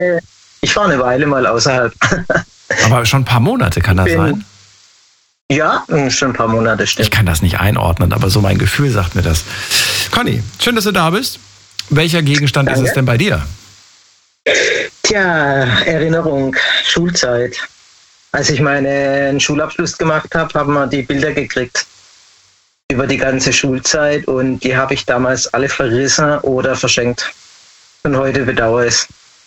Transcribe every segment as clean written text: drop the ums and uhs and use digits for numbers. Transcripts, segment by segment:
Ich war eine Weile mal außerhalb. Aber schon ein paar Monate, kann das sein? Ja, schon ein paar Monate, stimmt. Ich kann das nicht einordnen, aber so mein Gefühl sagt mir das. Conny, schön, dass du da bist. Welcher Gegenstand ist es denn bei dir? Tja, Erinnerung, Schulzeit. Als ich meinen Schulabschluss gemacht habe, haben wir die Bilder gekriegt über die ganze Schulzeit und die habe ich damals alle verrissen oder verschenkt. Und heute bedauere ich es.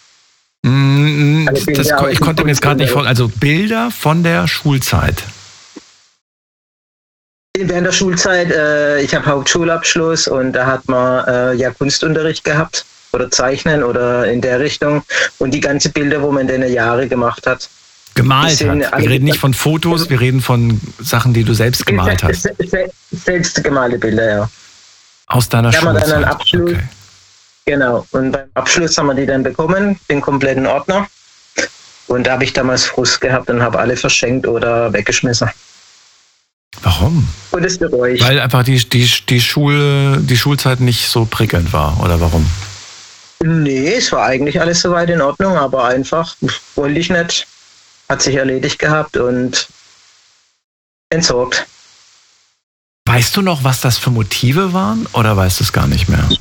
Ich konnte mir jetzt gerade nicht vorstellen. Also Bilder von der Schulzeit. Während der Schulzeit, ich habe Hauptschulabschluss und da hat man ja Kunstunterricht gehabt oder Zeichnen oder in der Richtung und die ganzen Bilder, wo man in den Jahren gemacht hat. Gemalt hat. Wir reden nicht von Fotos, wir reden von Sachen, die du selbst gemalt hast. Selbst gemalte Bilder, ja. Aus deiner Schulzeit. Da haben wir dann einen Abschluss. Okay. Genau. Und beim Abschluss haben wir die dann bekommen, den kompletten Ordner. Und da habe ich damals Frust gehabt und habe alle verschenkt oder weggeschmissen. Warum? Und das bereue ich. Weil einfach die Schulzeit nicht so prickelnd war, oder warum? Nee, es war eigentlich alles soweit in Ordnung, aber einfach wollte ich nicht. Hat sich erledigt gehabt und entsorgt. Weißt du noch, was das für Motive waren oder weißt du es gar nicht mehr?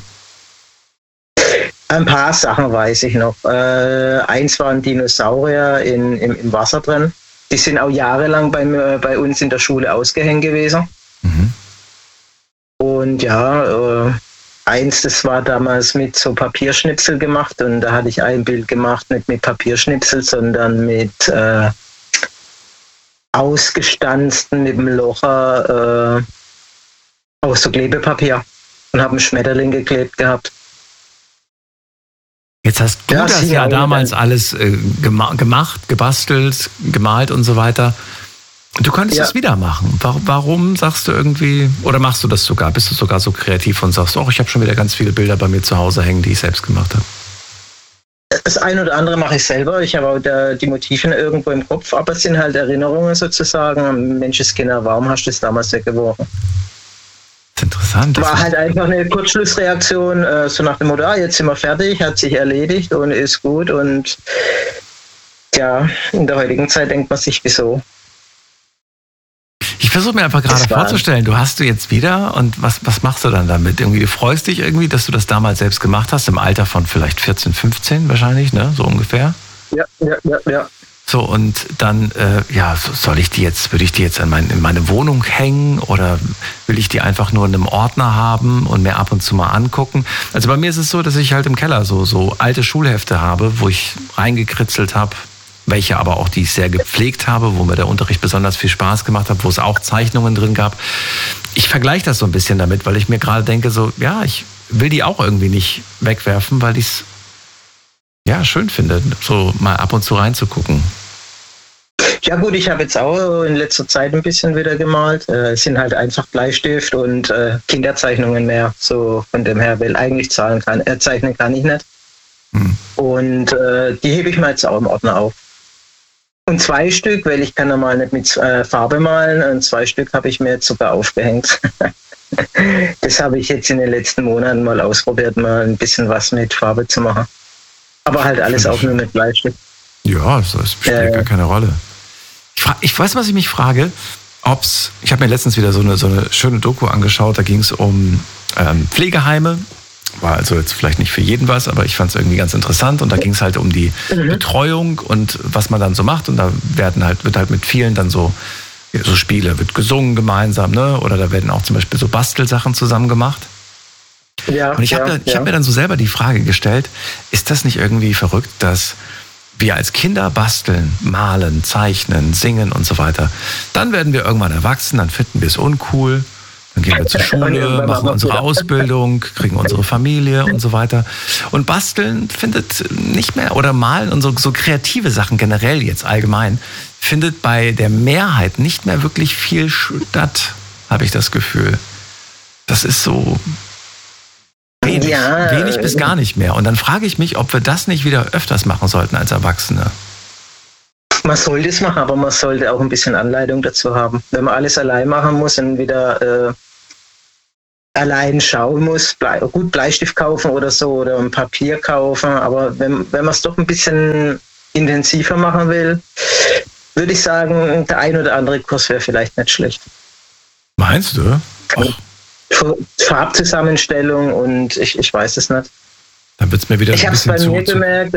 Ein paar Sachen weiß ich noch. Eins waren Dinosaurier im Wasser drin. Die sind auch jahrelang bei uns in der Schule ausgehängt gewesen. Mhm. Und ja, eins, das war damals mit so Papierschnipsel gemacht und da hatte ich ein Bild gemacht, nicht mit Papierschnipsel, sondern mit ausgestanzten, mit dem Locher aus so Klebepapier und habe einen Schmetterling geklebt gehabt. Jetzt hast du das ja damals alles gemacht, gebastelt, gemalt und so weiter. Du könntest es wieder machen. Warum sagst du irgendwie, oder machst du das sogar? Bist du sogar so kreativ und sagst, ich habe schon wieder ganz viele Bilder bei mir zu Hause hängen, die ich selbst gemacht habe? Das eine oder andere mache ich selber. Ich habe auch die Motive irgendwo im Kopf, aber es sind halt Erinnerungen sozusagen. Menschenskinder, warum hast du das damals weggeworfen? Das ist interessant. War halt einfach eine Kurzschlussreaktion, so nach dem Motto, jetzt sind wir fertig, hat sich erledigt und ist gut. Und ja, in der heutigen Zeit denkt man sich, wieso? Ich versuche mir einfach gerade vorzustellen, du hast du jetzt wieder und was machst du dann damit? Irgendwie, du freust dich irgendwie, dass du das damals selbst gemacht hast, im Alter von vielleicht 14, 15 wahrscheinlich, ne? So ungefähr? Ja. So, und dann, würde ich die jetzt in meine Wohnung hängen oder will ich die einfach nur in einem Ordner haben und mir ab und zu mal angucken? Also bei mir ist es so, dass ich halt im Keller so alte Schulhefte habe, wo ich reingekritzelt habe, welche aber auch, die ich sehr gepflegt habe, wo mir der Unterricht besonders viel Spaß gemacht hat, wo es auch Zeichnungen drin gab. Ich vergleiche das so ein bisschen damit, weil ich mir gerade denke, ich will die auch irgendwie nicht wegwerfen, weil ich es schön finde, so mal ab und zu reinzugucken. Ja gut, ich habe jetzt auch in letzter Zeit ein bisschen wieder gemalt. Es sind halt einfach Bleistift und Kinderzeichnungen mehr. So von dem her, weil eigentlich zeichnen kann ich nicht. Und die hebe ich mir jetzt auch im Ordner auf. Und 2 Stück, weil ich kann normal nicht mit Farbe malen, und 2 Stück habe ich mir jetzt sogar aufgehängt. Das habe ich jetzt in den letzten Monaten mal ausprobiert, mal ein bisschen was mit Farbe zu machen. Aber halt alles auch nur mit Bleistift. Ja, das spielt gar keine Rolle. Ich weiß, was ich mich frage, ich habe mir letztens wieder so eine schöne Doku angeschaut, da ging es um Pflegeheime. War also jetzt vielleicht nicht für jeden was, aber ich fand es irgendwie ganz interessant und da ging es halt um die Betreuung und was man dann so macht und da wird halt mit vielen dann so Spiele, wird gesungen gemeinsam, ne? Oder da werden auch zum Beispiel so Bastelsachen zusammen gemacht. Ja, und ich habe mir dann so selber die Frage gestellt, ist das nicht irgendwie verrückt, dass wir als Kinder basteln, malen, zeichnen, singen und so weiter. Dann werden wir irgendwann erwachsen, dann finden wir es uncool. Dann gehen wir zur Schule, machen unsere Ausbildung, kriegen unsere Familie und so weiter. Und basteln findet nicht mehr, oder malen und so kreative Sachen generell jetzt allgemein, findet bei der Mehrheit nicht mehr wirklich viel statt, habe ich das Gefühl. Das ist so wenig bis gar nicht mehr. Und dann frage ich mich, ob wir das nicht wieder öfters machen sollten als Erwachsene. Man sollte es machen, aber man sollte auch ein bisschen Anleitung dazu haben. Wenn man alles allein machen muss und wieder allein schauen muss, gut Bleistift kaufen oder so oder ein Papier kaufen, aber wenn man es doch ein bisschen intensiver machen will, würde ich sagen, der ein oder andere Kurs wäre vielleicht nicht schlecht. Meinst du? Farbzusammenstellung und ich weiß es nicht. Dann wird es mir wieder ich habe es bei mir gemerkt,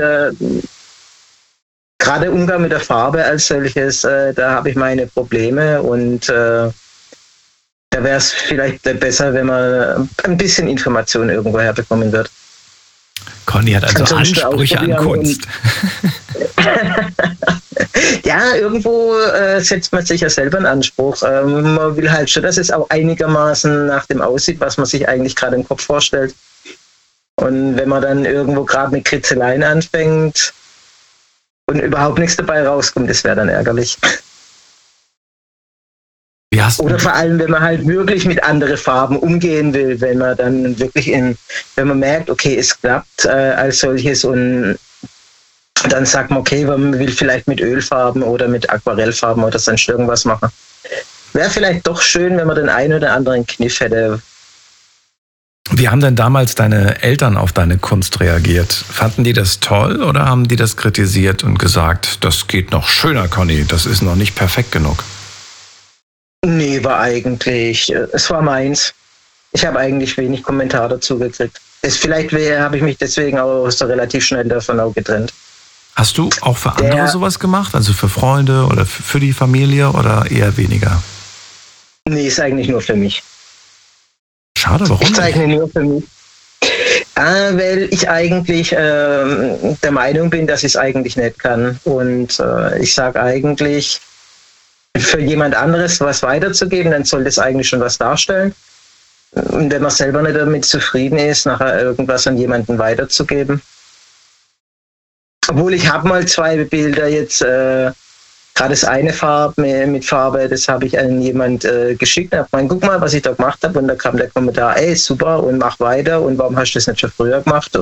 gerade Umgang mit der Farbe als solches, da habe ich meine Probleme und da wäre es vielleicht besser, wenn man ein bisschen Information irgendwo herbekommen wird. Conny hat also Ansprüche an Kunst. Ja, irgendwo setzt man sich ja selber einen Anspruch. Man will halt schon, dass es auch einigermaßen nach dem aussieht, was man sich eigentlich gerade im Kopf vorstellt. Und wenn man dann irgendwo gerade mit Kritzeleien anfängt und überhaupt nichts dabei rauskommt, das wäre dann ärgerlich. Oder vor allem, wenn man halt wirklich mit anderen Farben umgehen will, wenn man dann wirklich wenn man merkt, okay, es klappt als solches und dann sagt man, okay, man will vielleicht mit Ölfarben oder mit Aquarellfarben oder sonst irgendwas machen. Wäre vielleicht doch schön, wenn man den einen oder anderen Kniff hätte. Wie haben denn damals deine Eltern auf deine Kunst reagiert? Fanden die das toll oder haben die das kritisiert und gesagt, das geht noch schöner, Conny, das ist noch nicht perfekt genug? Nee, es war meins. Ich habe eigentlich wenig Kommentar dazu gekriegt. Vielleicht habe ich mich deswegen auch so relativ schnell davon auch getrennt. Hast du auch für andere sowas gemacht? Also für Freunde oder für die Familie oder eher weniger? Nee, ist eigentlich nur für mich. Schade, warum? Ich zeichne nur für mich. Weil ich eigentlich der Meinung bin, dass ich es eigentlich nicht kann. Und ich sage eigentlich, für jemand anderes was weiterzugeben, dann soll das eigentlich schon was darstellen. Und wenn man selber nicht damit zufrieden ist, nachher irgendwas an jemanden weiterzugeben. Obwohl ich habe mal 2 Bilder jetzt, gerade das eine mit Farbe, das habe ich an jemand geschickt. Und habe gemeint, guck mal, was ich da gemacht habe. Und da kam der Kommentar, ey, super und mach weiter. Und warum hast du das nicht schon früher gemacht?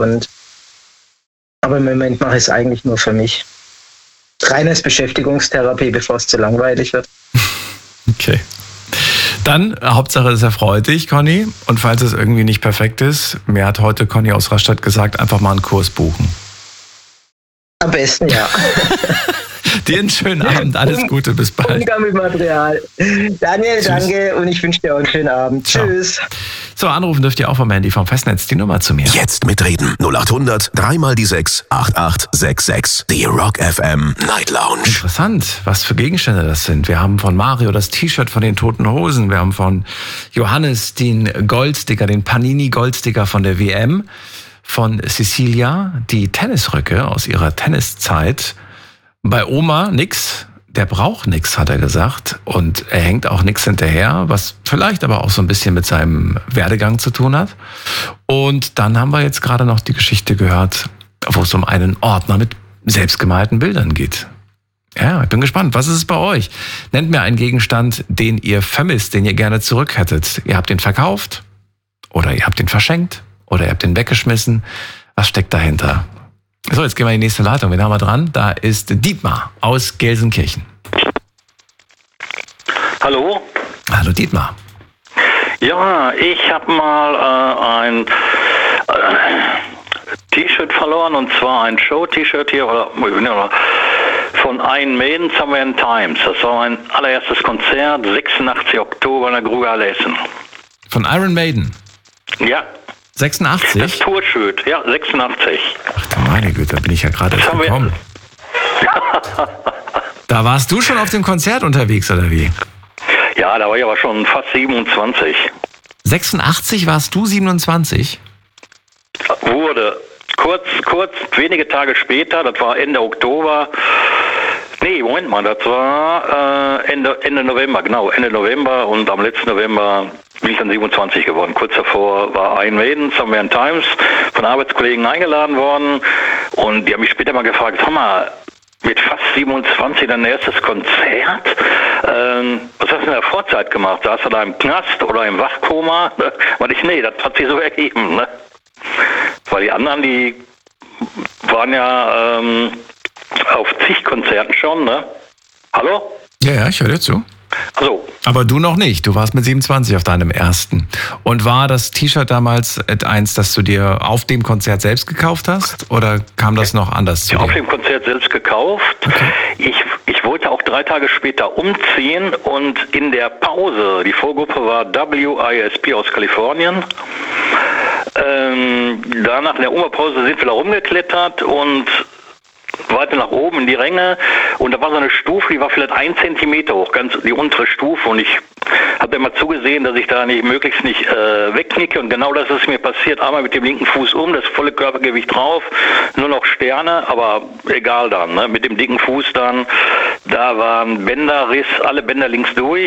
Aber im Moment mache ich es eigentlich nur für mich. Reines Beschäftigungstherapie, bevor es zu langweilig wird. Okay. Dann, Hauptsache es erfreut dich, Conny. Und falls es irgendwie nicht perfekt ist, mir hat heute Conny aus Rastatt gesagt, einfach mal einen Kurs buchen. Am besten, ja. Dir einen schönen Abend, alles Gute, bis bald. Umgang mit Material. Daniel, tschüss. Danke und ich wünsche dir auch einen schönen Abend. Ciao. Tschüss. So, anrufen dürft ihr auch vom Handy vom Festnetz die Nummer zu mir. Jetzt mitreden. 0800 3x6 8866. Die Rock FM Night Lounge. Interessant, was für Gegenstände das sind. Wir haben von Mario das T-Shirt von den Toten Hosen. Wir haben von Johannes den Goldsticker, den Panini Goldsticker von der WM. Von Cecilia die Tennisröcke aus ihrer Tenniszeit. Bei Oma nix. Der braucht nix, hat er gesagt. Und er hängt auch nix hinterher, was vielleicht aber auch so ein bisschen mit seinem Werdegang zu tun hat. Und dann haben wir jetzt gerade noch die Geschichte gehört, wo es um einen Ordner mit selbstgemalten Bildern geht. Ja, ich bin gespannt. Was ist es bei euch? Nennt mir einen Gegenstand, den ihr vermisst, den ihr gerne zurück hättet. Ihr habt ihn verkauft oder ihr habt ihn verschenkt oder ihr habt ihn weggeschmissen. Was steckt dahinter? So, jetzt gehen wir in die nächste Leitung. Wen haben wir dran? Da ist Dietmar aus Gelsenkirchen. Hallo? Hallo Dietmar. Ja, ich habe mal ein T-Shirt verloren, und zwar ein Show-T-Shirt hier von Iron Maiden, Somewhere in Times. Das war mein allererstes Konzert, 86 Oktober in der Grugahalle Essen. Von Iron Maiden? Ja. 86? Das Tourshirt, ja, 86. Ach du meine Güte, da bin ich ja gerade erst gekommen. Da warst du schon auf dem Konzert unterwegs, oder wie? Ja, da war ich aber schon fast 27. 86 warst du 27? Wurde kurz, wenige Tage später, das war Ende Oktober. Nee, Moment mal, das war Ende November, genau, Ende November, und am letzten November bin ich dann 27 geworden. Kurz davor war Iron Maiden, Somewhere in Times, von Arbeitskollegen eingeladen worden, und die haben mich später mal gefragt, sag mal, mit fast 27 dein erstes Konzert? Was hast du in der Vorzeit gemacht? Saßt du da im Knast oder im Wachkoma? Und nee, das hat sich so ergeben, ne? Weil die anderen, die waren ja auf zig Konzerten schon, ne? Hallo? Ja, ich höre dir zu. Also, Aber du noch nicht. Du warst mit 27 auf deinem ersten. Und war das T-Shirt damals eins, das du dir auf dem Konzert selbst gekauft hast? Oder kam das noch anders zu dir? Auf dem Konzert selbst gekauft. Okay. Ich wollte auch 3 Tage später umziehen und in der Pause, die Vorgruppe war WISP aus Kalifornien. Danach in der Umbaupause sind wir da rumgeklettert und weiter nach oben in die Ränge und da war so eine Stufe, die war vielleicht 1 Zentimeter hoch, ganz die untere Stufe und ich habe immer zugesehen, dass ich da möglichst nicht wegknicke und genau das ist mir passiert. Einmal mit dem linken Fuß das volle Körpergewicht drauf, nur noch Sterne, aber egal dann, ne? Mit dem dicken Fuß dann, da war ein Bänderriss, alle Bänder links durch.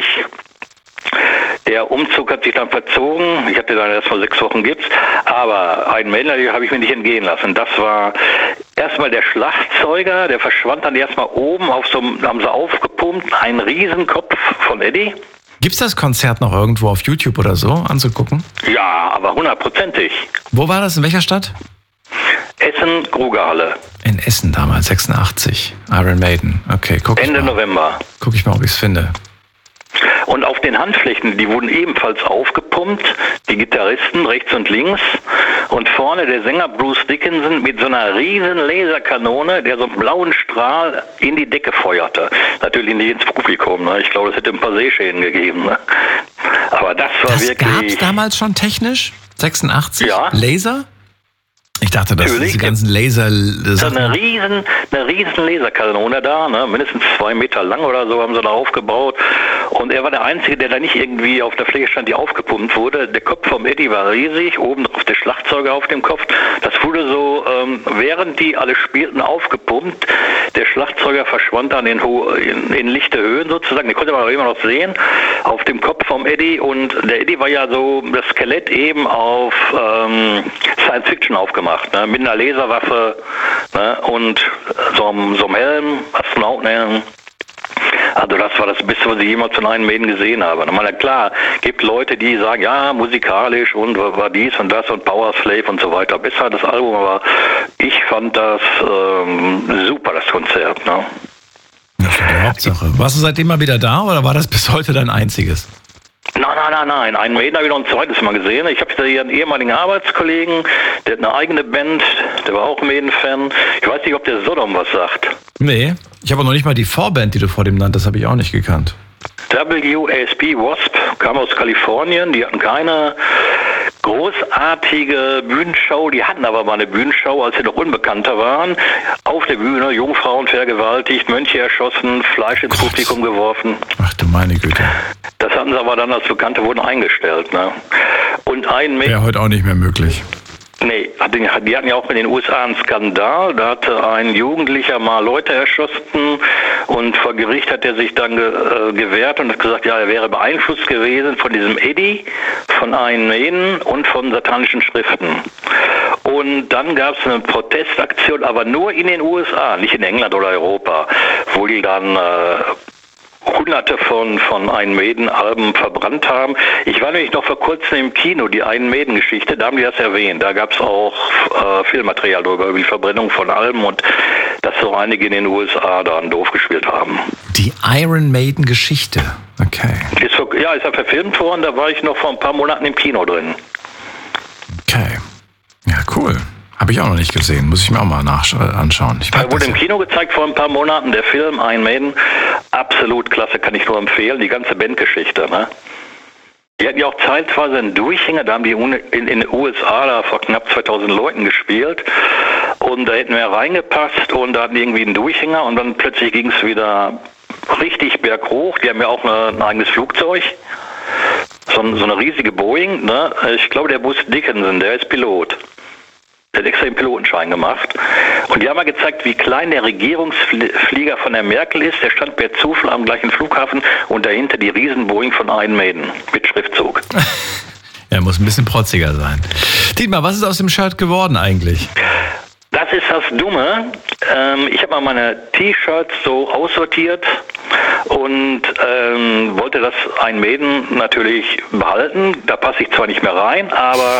Der Umzug hat sich dann verzogen. Ich hatte dann erst mal 6 Wochen Gips. Aber einen Männer habe ich mir nicht entgehen lassen. Das war erstmal der Schlagzeuger. Der verschwand dann erstmal oben haben sie aufgepumpt. Ein Riesenkopf von Eddie. Gibt's das Konzert noch irgendwo auf YouTube oder so anzugucken? Ja, aber 100%. Wo war das? In welcher Stadt? Essen, Grugerhalle. In Essen damals, 86. Iron Maiden. Okay, Ende November. Guck ich mal, ob ich es finde. Und auf den Handflächen, die wurden ebenfalls aufgepumpt, die Gitarristen rechts und links. Und vorne der Sänger Bruce Dickinson mit so einer riesen Laserkanone, der so einen blauen Strahl in die Decke feuerte. Natürlich nicht ins Publikum, ne? Ich glaube, es hätte ein paar Sehschäden gegeben. Ne? Aber das war wirklich... Das gab es damals schon technisch? 86? Ja. Laser? Ich dachte, dass diese ganzen Laser... Eine riesen Laserkanone da, ne? Mindestens 2 Meter lang oder so haben sie da aufgebaut. Und er war der Einzige, der da nicht irgendwie auf der Fläche stand, die aufgepumpt wurde. Der Kopf vom Eddie war riesig, oben drauf der Schlagzeuger auf dem Kopf. Das wurde so, während die alle spielten, aufgepumpt. Der Schlagzeuger verschwand dann in lichte Höhen sozusagen. Den konnte man auch immer noch sehen, auf dem Kopf vom Eddie. Und der Eddie war ja so das Skelett eben auf Science Fiction aufgemacht. Ne, mit einer Laserwaffe, ne, und so einem Helm, Astronautenhelm. Also das war das Beste, was ich jemals von Iron Maiden gesehen habe. Ich meine, klar, gibt Leute, die sagen, ja, musikalisch und war dies und das und Power Slave und so weiter. Besser das Album, aber ich fand das super, das Konzert. Ne? Das ist die Hauptsache. Warst du seitdem mal wieder da oder war das bis heute dein einziges? Nein. Einen Maiden habe ich noch ein zweites Mal gesehen. Ich habe hier einen ehemaligen Arbeitskollegen, der hat eine eigene Band, der war auch Maiden-Fan. Ich weiß nicht, ob der Sodom was sagt. Nee, ich habe noch nicht mal die Vorband, die du vor dem nanntest, habe ich auch nicht gekannt. WISP kam aus Kalifornien, die hatten keine großartige Bühnenshow, die hatten aber mal eine Bühnenshow, als sie noch unbekannter waren. Auf der Bühne Jungfrauen vergewaltigt, Mönche erschossen, Fleisch ins Publikum geworfen. Ach du meine Güte. Das hatten sie aber dann, als Bekannte wurden, eingestellt. Ne? Und wäre heute auch nicht mehr möglich. Nee, die hatten ja auch in den USA einen Skandal. Da hatte ein Jugendlicher mal Leute erschossen und vor Gericht hat er sich dann gewehrt und hat gesagt, ja, er wäre beeinflusst gewesen von diesem Eddie, von Iron Maiden und von satanischen Schriften. Und dann gab es eine Protestaktion, aber nur in den USA, nicht in England oder Europa, wo die dann Hunderte von Iron Maiden-Alben verbrannt haben. Ich war nämlich noch vor kurzem im Kino, die Iron Maiden-Geschichte, da haben die das erwähnt. Da gab es auch Filmmaterial über die Verbrennung von Alben und dass so einige in den USA dann doof gespielt haben. Die Iron Maiden-Geschichte, okay. Ist ja verfilmt worden, da war ich noch vor ein paar Monaten im Kino drin. Okay, ja cool. Habe ich auch noch nicht gesehen. Muss ich mir auch mal anschauen. Wurde im Kino gezeigt vor ein paar Monaten, der Film Iron Maiden. Absolut klasse, kann ich nur empfehlen. Die ganze Bandgeschichte. Ne? Die hatten ja auch zeitweise einen Durchhänger. Da haben die in den USA da vor knapp 2000 Leuten gespielt. Und da hätten wir reingepasst und da hatten die irgendwie einen Durchhänger. Und dann plötzlich ging es wieder richtig berghoch. Die haben ja auch ein eigenes Flugzeug. So eine riesige Boeing. Ne? Ich glaube, der Bruce Dickinson, der ist Pilot. Der hat extra den Pilotenschein gemacht. Und die haben mal gezeigt, wie klein der Regierungsflieger von der Merkel ist. Der stand per Zufall am gleichen Flughafen und dahinter die Riesen-Boeing von Iron Maiden mit Schriftzug. Ja, muss ein bisschen protziger sein. Dietmar, was ist aus dem Shirt geworden eigentlich? Das ist das Dumme. Ich habe mal meine T-Shirts so aussortiert und wollte das Iron Maiden natürlich behalten. Da passe ich zwar nicht mehr rein, aber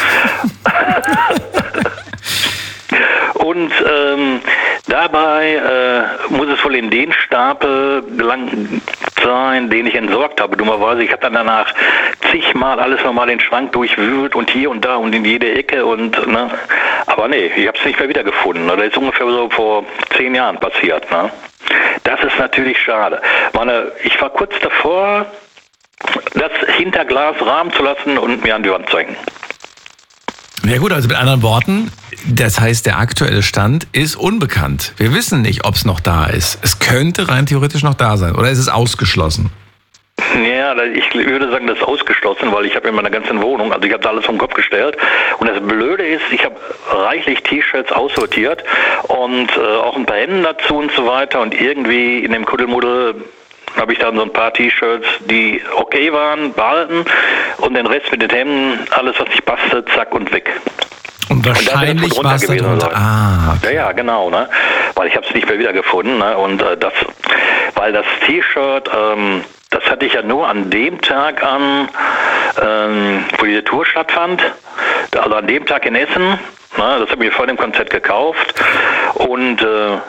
und dabei muss es wohl in den Stapel sein, den ich entsorgt habe. Dummerweise, ich habe dann danach zigmal alles nochmal den Schrank durchwühlt und hier und da und in jede Ecke und, ne. Aber nee, ich habe es nicht mehr wiedergefunden. Das ist ungefähr so vor 10 Jahren passiert, ne. Das ist natürlich schade. Ich war kurz davor, das hinter Glas rahmen zu lassen und mir an die Wand zu hängen. Ja gut, also mit anderen Worten, das heißt, der aktuelle Stand ist unbekannt. Wir wissen nicht, ob es noch da ist. Es könnte rein theoretisch noch da sein. Oder ist es ausgeschlossen? Ja, ich würde sagen, das ist ausgeschlossen, weil ich habe in meiner ganzen Wohnung, also ich habe da alles vom Kopf gestellt. Und das Blöde ist, ich habe reichlich T-Shirts aussortiert und auch ein paar Hemden dazu und so weiter. Und irgendwie in dem Kuddelmuddel habe ich dann so ein paar T-Shirts, die okay waren, behalten und den Rest mit den Hemden, alles was nicht passte, zack und weg. Und wahrscheinlich war es da drunter. Okay. Ja, genau, ne? Weil ich habe es nicht mehr wiedergefunden, ne? Und weil das T-Shirt, das hatte ich ja nur an dem Tag an, wo diese Tour stattfand, also an dem Tag in Essen, ne? Das habe ich mir vor dem Konzert gekauft und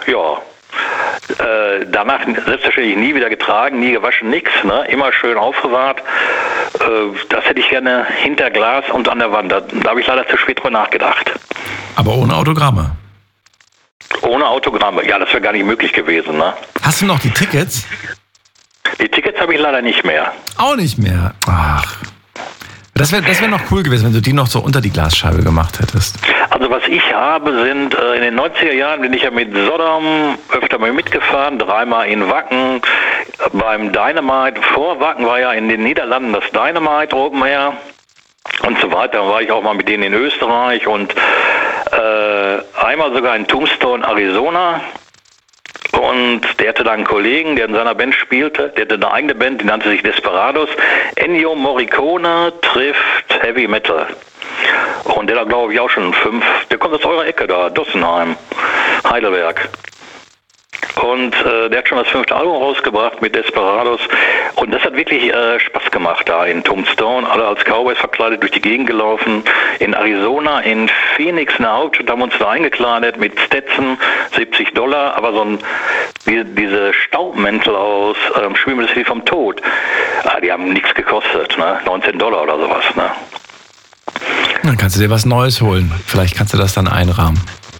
danach selbstverständlich nie wieder getragen, nie gewaschen, nichts, ne? Immer schön aufbewahrt. Das hätte ich gerne hinter Glas und an der Wand. Da habe ich leider zu spät drüber nachgedacht. Aber ohne Autogramme? Ohne Autogramme, ja, das wäre gar nicht möglich gewesen. Ne? Hast du noch die Tickets? Die Tickets habe ich leider nicht mehr. Auch nicht mehr? Ach. Das wär noch cool gewesen, wenn du die noch so unter die Glasscheibe gemacht hättest. Also was ich habe, sind in den 90er Jahren bin ich ja mit Sodom öfter mal mitgefahren, 3-mal in Wacken, beim Dynamite. Vor Wacken war ja in den Niederlanden das Dynamite Open Air und so weiter. Dann war ich auch mal mit denen in Österreich und einmal sogar in Tombstone, Arizona. Und der hatte da einen Kollegen, der in seiner Band spielte. Der hatte eine eigene Band, die nannte sich Desperados. Ennio Morricone trifft Heavy Metal. Und der da glaube ich auch schon 5. Der kommt aus eurer Ecke da, Dossenheim, Heidelberg. Und der hat schon das 5. Album rausgebracht mit Desperados. Und das hat wirklich Spaß gemacht da in Tombstone. Alle als Cowboys verkleidet durch die Gegend gelaufen. In Arizona, in Phoenix, eine Hauptstadt, haben uns da eingekleidet mit Stetson, $70. Aber diese Staubmäntel aus Schwimmeln vom Tod, die haben nichts gekostet, ne? $19 oder sowas, ne? Dann kannst du dir was Neues holen. Vielleicht kannst du das dann einrahmen.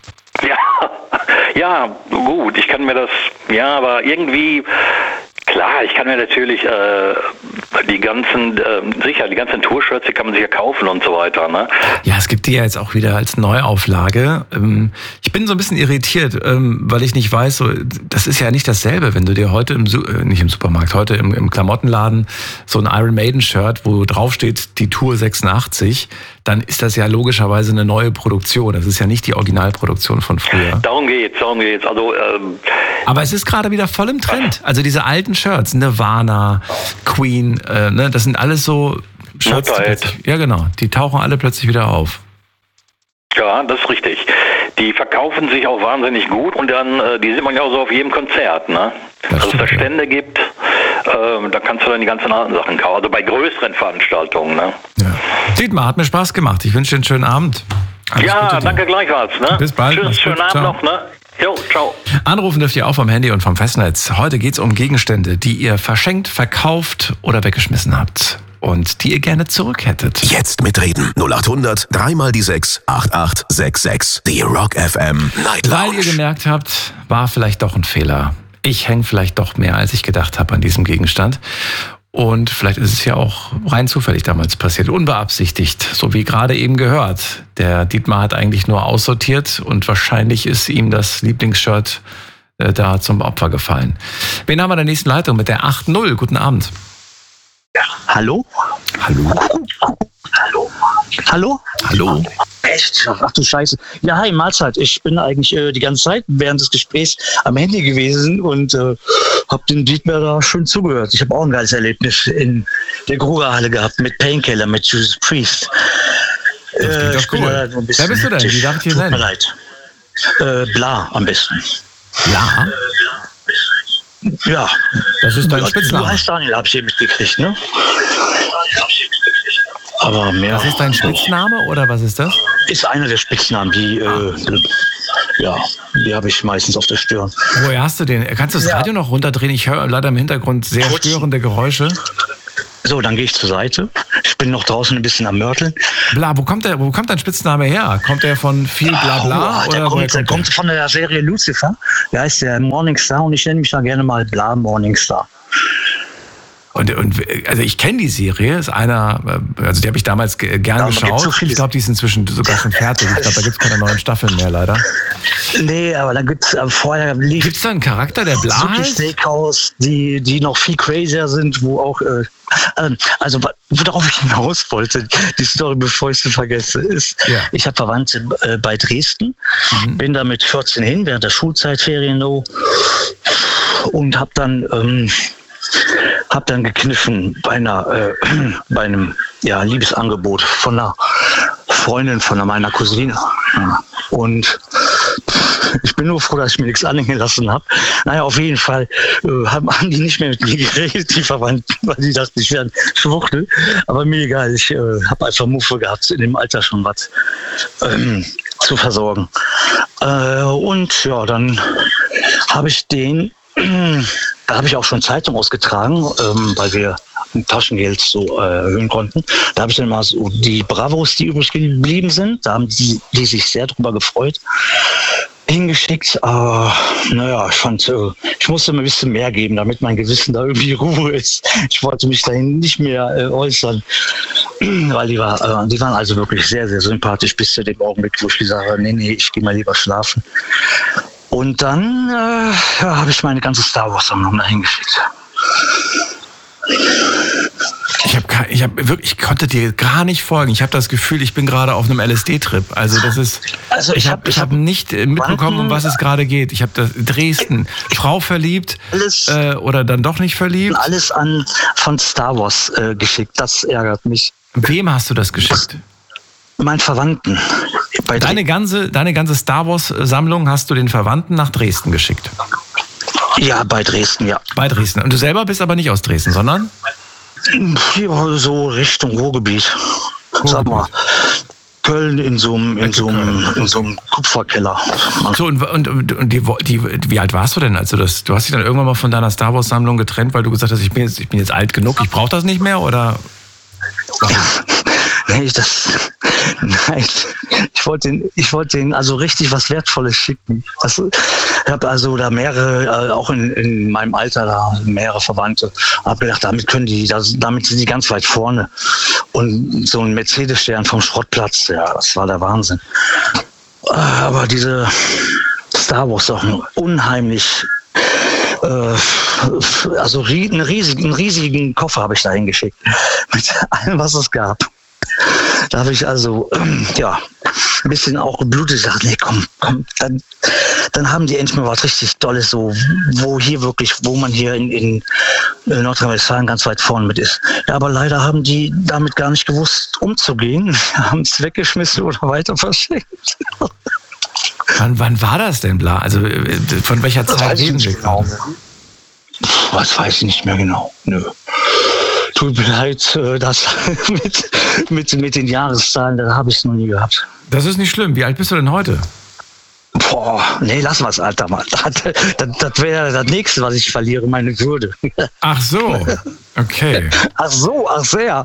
Ja, gut, ich kann mir das, ja, aber irgendwie, klar, ich kann mir natürlich die ganzen Tour-Shirts, die kann man sich ja kaufen und so weiter, ne? Ja, es gibt die ja jetzt auch wieder als Neuauflage. Ich bin so ein bisschen irritiert, weil ich nicht weiß, das ist ja nicht dasselbe, wenn du dir heute nicht im Supermarkt, heute im Klamottenladen so ein Iron Maiden-Shirt, wo drauf steht die Tour 86, dann ist das ja logischerweise eine neue Produktion. Das ist ja nicht die Originalproduktion von früher. Darum geht's. Also, aber es ist gerade wieder voll im Trend. Also diese alten Shirts, Nirvana, Queen, ne, das sind alles so Shirts. Ja, genau. Die tauchen alle plötzlich wieder auf. Ja, das ist richtig. Die verkaufen sich auch wahnsinnig gut und dann, die sieht man ja auch so auf jedem Konzert, ne? Dass es da Stände gibt, da kannst du dann die ganzen alten Sachen kaufen. Also bei größeren Veranstaltungen, ne? Ja. Dietmar, hat mir Spaß gemacht. Ich wünsche dir einen schönen Abend. Alles Gute dir. Danke gleichfalls, ne? Bis bald. Tschüss, schönen Abend noch, ne? Jo, ciao. Anrufen dürft ihr auch vom Handy und vom Festnetz. Heute geht's um Gegenstände, die ihr verschenkt, verkauft oder weggeschmissen habt und die ihr gerne zurück hättet. Jetzt mitreden. 0800 3 die 6 8866. Die Rock FM Night Lounge. Weil ihr gemerkt habt, war vielleicht doch ein Fehler. Ich hänge vielleicht doch mehr, als ich gedacht habe an diesem Gegenstand. Und vielleicht ist es ja auch rein zufällig damals passiert, unbeabsichtigt, so wie gerade eben gehört. Der Dietmar hat eigentlich nur aussortiert und wahrscheinlich ist ihm das Lieblingsshirt da zum Opfer gefallen. Wen haben wir in der nächsten Leitung mit der 8.0? Guten Abend. Ja, hallo? Hallo? Hallo? Hallo? Hallo? Echt? Ach du Scheiße. Ja, hi, Mahlzeit. Ich bin eigentlich die ganze Zeit während des Gesprächs am Handy gewesen und habe dem Dietmar da schön zugehört. Ich habe auch ein geiles Erlebnis in der Grugerhalle gehabt mit Painkiller, mit Judas Priest. Das ist cool. Wer bist du denn? Wie darf ich dir sein? Tut mir leid. Bla am besten. Bla? Ja. Das ist dein Spitzname. Du heißt Daniel, hab ich hier mitgekriegt, ne? Aber mehr. Das ist dein Spitzname oder was ist das? Ist einer der Spitznamen, die ja, die habe ich meistens auf der Stirn. Woher hast du den? Kannst du das Radio noch runterdrehen? Ich höre leider im Hintergrund sehr störende Geräusche. So, dann gehe ich zur Seite. Ich bin noch draußen ein bisschen am Mörteln. Bla, wo kommt dein Spitzname her? Kommt der von viel Blabla? Der kommt von der Serie Lucifer. Der heißt der Morningstar und ich nenne mich da gerne mal Bla Morningstar. Und also ich kenne die Serie, ist einer, also die habe ich damals gern geschaut. So ich glaube, die ist inzwischen sogar schon fertig. Ich glaube, da gibt es keine neuen Staffeln mehr, leider. Nee, aber da gibt es vorher... Gibt es da einen Charakter, der Bla heißt? Steakhouse, die noch viel crazier sind, wo auch... also worauf ich hinaus wollte, die Story, bevor ich sie vergesse, ist, ich habe Verwandte bei Dresden, bin da mit 14 hin, während der Schulzeitferien und habe dann gekniffen bei einem Liebesangebot von einer Freundin von meiner Cousine. Und ich bin nur froh, dass ich mir nichts anhängen lassen habe. Naja, auf jeden Fall haben die nicht mehr mit mir geredet, die Verwandten, weil die dachten, ich wäre ein Schwuchtel. Aber mir egal, ich habe einfach Muffe gehabt, in dem Alter schon was zu versorgen. Und ja, dann habe ich da habe ich auch schon Zeitung ausgetragen, weil wir Taschengeld so erhöhen konnten. Da habe ich dann mal so die Bravos, die übrig geblieben sind, da haben die sich sehr drüber gefreut, hingeschickt. Aber naja, ich musste mir ein bisschen mehr geben, damit mein Gewissen da irgendwie Ruhe ist. Ich wollte mich dahin nicht mehr äußern, weil die waren also wirklich sehr, sehr sympathisch bis zu dem Augenblick, wo ich gesagt habe, nee, ich gehe mal lieber schlafen. Und dann habe ich meine ganze Star Wars-Sammlung dahin geschickt. Ich konnte dir gar nicht folgen. Ich habe das Gefühl, ich bin gerade auf einem LSD-Trip. Also das ist. Also ich habe nicht mitbekommen, um was es gerade geht. Ich habe Dresden, Frau verliebt oder dann doch nicht verliebt. Alles von Star Wars geschickt. Das ärgert mich. Wem hast du das geschickt? Meinen Verwandten. Deine ganze Star Wars-Sammlung hast du den Verwandten nach Dresden geschickt? Ja, bei Dresden, ja. Bei Dresden. Und du selber bist aber nicht aus Dresden, sondern? Ja, so Richtung Ruhrgebiet. Sag mal, Köln in so einem Kupferkeller. So, und wie alt warst du denn? Also du hast dich dann irgendwann mal von deiner Star Wars-Sammlung getrennt, weil du gesagt hast, ich bin jetzt alt genug, ich brauche das nicht mehr, oder? Nein, ich wollte denen also richtig was Wertvolles schicken. Ich habe also da mehrere, auch in meinem Alter da mehrere Verwandte. Habe gedacht, damit sind die ganz weit vorne. Und so ein Mercedes-Stern vom Schrottplatz, ja, das war der Wahnsinn. Aber diese Star Wars-Sachen, unheimlich. Also einen riesigen Koffer habe ich da hingeschickt. Mit allem, was es gab. Da habe ich also, ein bisschen auch geblutet. Ich dachte, nee, komm, dann haben die endlich mal was richtig Tolles, so, wo man hier in Nordrhein-Westfalen ganz weit vorne mit ist. Ja, aber leider haben die damit gar nicht gewusst, umzugehen. Haben es weggeschmissen oder weiter verschenkt. Wann war das denn, Bla? Also von welcher Zeit reden wir gerade? Was weiß ich nicht mehr genau. Nö. Tut mir leid, das mit den Jahreszahlen, da habe ich es noch nie gehabt. Das ist nicht schlimm. Wie alt bist du denn heute? Boah, nee, lass was, Alter, Mann. Das wäre das Nächste, was ich verliere, meine Würde. Ach so, okay. Ach sehr. Ja,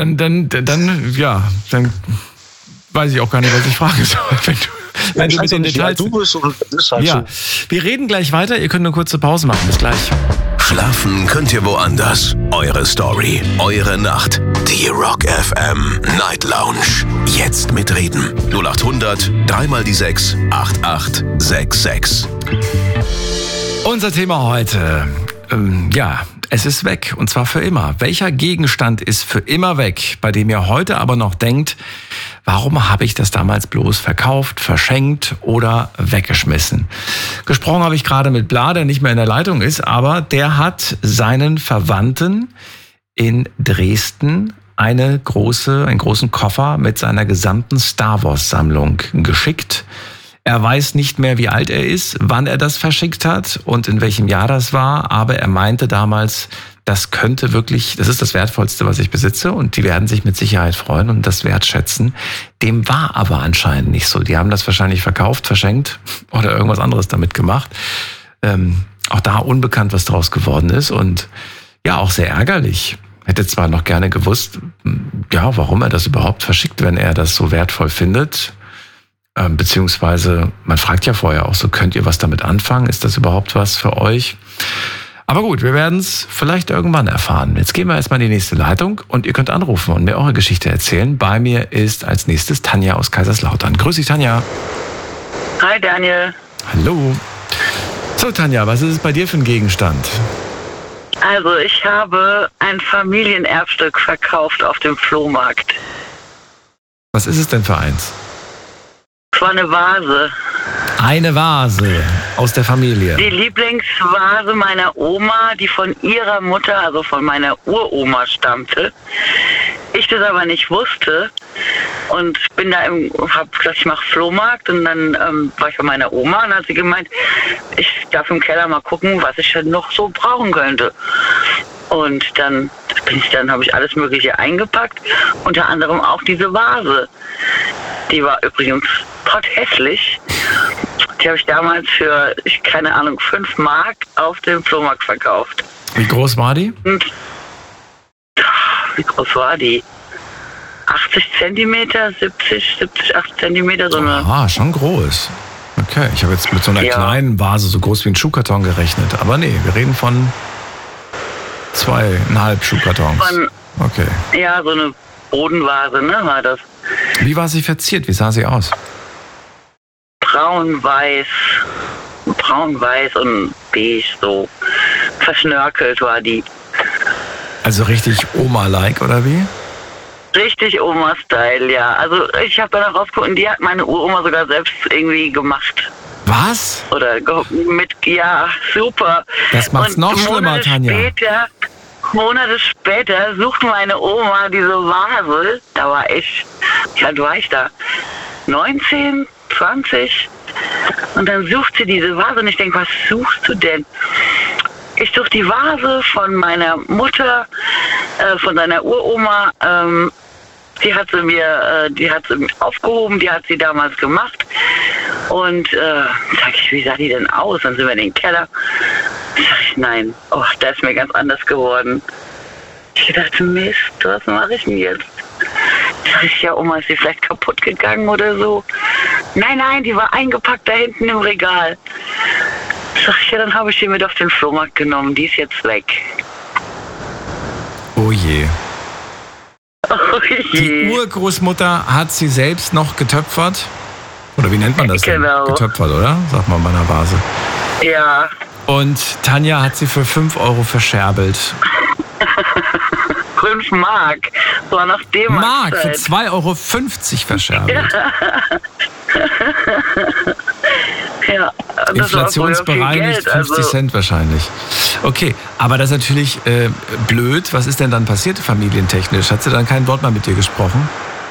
dann weiß ich auch gar nicht, was ich fragen soll, wenn du mit den Details... Du bist und das ist halt ja, so. Wir reden gleich weiter. Ihr könnt eine kurze Pause machen. Bis gleich. Schlafen könnt ihr woanders. Eure Story, eure Nacht. Die Rock FM Night Lounge. Jetzt mitreden. 0800 3x6 8866. Unser Thema heute. Es ist weg. Und zwar für immer. Welcher Gegenstand ist für immer weg, bei dem ihr heute aber noch denkt, warum habe ich das damals bloß verkauft, verschenkt oder weggeschmissen? Gesprochen habe ich gerade mit Bla, der nicht mehr in der Leitung ist, aber der hat seinen Verwandten in Dresden einen großen Koffer mit seiner gesamten Star Wars Sammlung geschickt. Er weiß nicht mehr, wie alt er ist, wann er das verschickt hat und in welchem Jahr das war, aber er meinte damals, das ist das Wertvollste, was ich besitze und die werden sich mit Sicherheit freuen und das wertschätzen. Dem war aber anscheinend nicht so. Die haben das wahrscheinlich verkauft, verschenkt oder irgendwas anderes damit gemacht. Auch da unbekannt, was draus geworden ist und ja, auch sehr ärgerlich. Hätte zwar noch gerne gewusst, ja, warum er das überhaupt verschickt, wenn er das so wertvoll findet. Beziehungsweise, man fragt ja vorher auch so, könnt ihr was damit anfangen? Ist das überhaupt was für euch? Aber gut, wir werden es vielleicht irgendwann erfahren. Jetzt gehen wir erstmal in die nächste Leitung und ihr könnt anrufen und mir eure Geschichte erzählen. Bei mir ist als nächstes Tanja aus Kaiserslautern. Grüß dich, Tanja. Hi, Daniel. Hallo. So, Tanja, was ist es bei dir für ein Gegenstand? Also, ich habe ein Familienerbstück verkauft auf dem Flohmarkt. Was ist es denn für eins? Es war eine Vase. Eine Vase aus der Familie. Die Lieblingsvase meiner Oma, die von ihrer Mutter, also von meiner Uroma stammte. Ich das aber nicht wusste und bin da hab gesagt, ich mache Flohmarkt und dann war ich bei meiner Oma und hat sie gemeint, ich darf im Keller mal gucken, was ich noch so brauchen könnte. Und dann habe ich alles Mögliche eingepackt, unter anderem auch diese Vase. Die war übrigens potthässlich. Die habe ich damals für, keine Ahnung, 5 Mark auf dem Flohmarkt verkauft. Wie groß war die? Und, wie groß war die? 80 Zentimeter, 70, 80 Zentimeter, so eine. Ah, schon groß. Okay, ich habe jetzt mit so einer kleinen Vase, so groß wie ein Schuhkarton gerechnet. Aber nee, wir reden von 2,5 Schuhkartons. Okay. Ja, so eine Bodenvase, ne, war das. Wie war sie verziert? Wie sah sie aus? Braun-weiß und beige, so verschnörkelt war die. Also richtig Oma-like, oder wie? Richtig Oma-Style, ja. Also ich habe danach rausgeguckt, die hat meine Uroma sogar selbst irgendwie gemacht. Was? Oder ja, super. Das macht's noch schlimmer, Tanja. Monate später sucht meine Oma diese Vase. Da war ich, wie alt war ich da? 19, 20. Und dann sucht sie diese Vase und ich denke, was suchst du denn? Ich suche die Vase von meiner Mutter, von seiner Uroma. Die hat sie aufgehoben, die hat sie damals gemacht. Und sag ich, wie sah die denn aus? Dann sind wir in den Keller. Sag ich, nein, da ist mir ganz anders geworden. Ich dachte, Mist, was mache ich denn jetzt? Sag ich, ja, Oma, ist die vielleicht kaputt gegangen oder so? Nein, die war eingepackt da hinten im Regal. Sag ich, ja, dann habe ich die mit auf den Flohmarkt genommen, die ist jetzt weg. Oh je. Oh je. Die Urgroßmutter hat sie selbst noch getöpfert? Oder wie nennt man das denn? Genau. Getöpfert, oder? Sagt man bei einer Vase. Ja. Und Tanja hat sie für 5 Euro verscherbelt. 5 Mark. Das war noch D-Mark. Mark für 2,50 Euro verscherbelt. Ja. Inflationsbereinigt 50 Cent wahrscheinlich. Okay, aber das ist natürlich blöd. Was ist denn dann passiert familientechnisch? Hat sie dann kein Wort mehr mit dir gesprochen?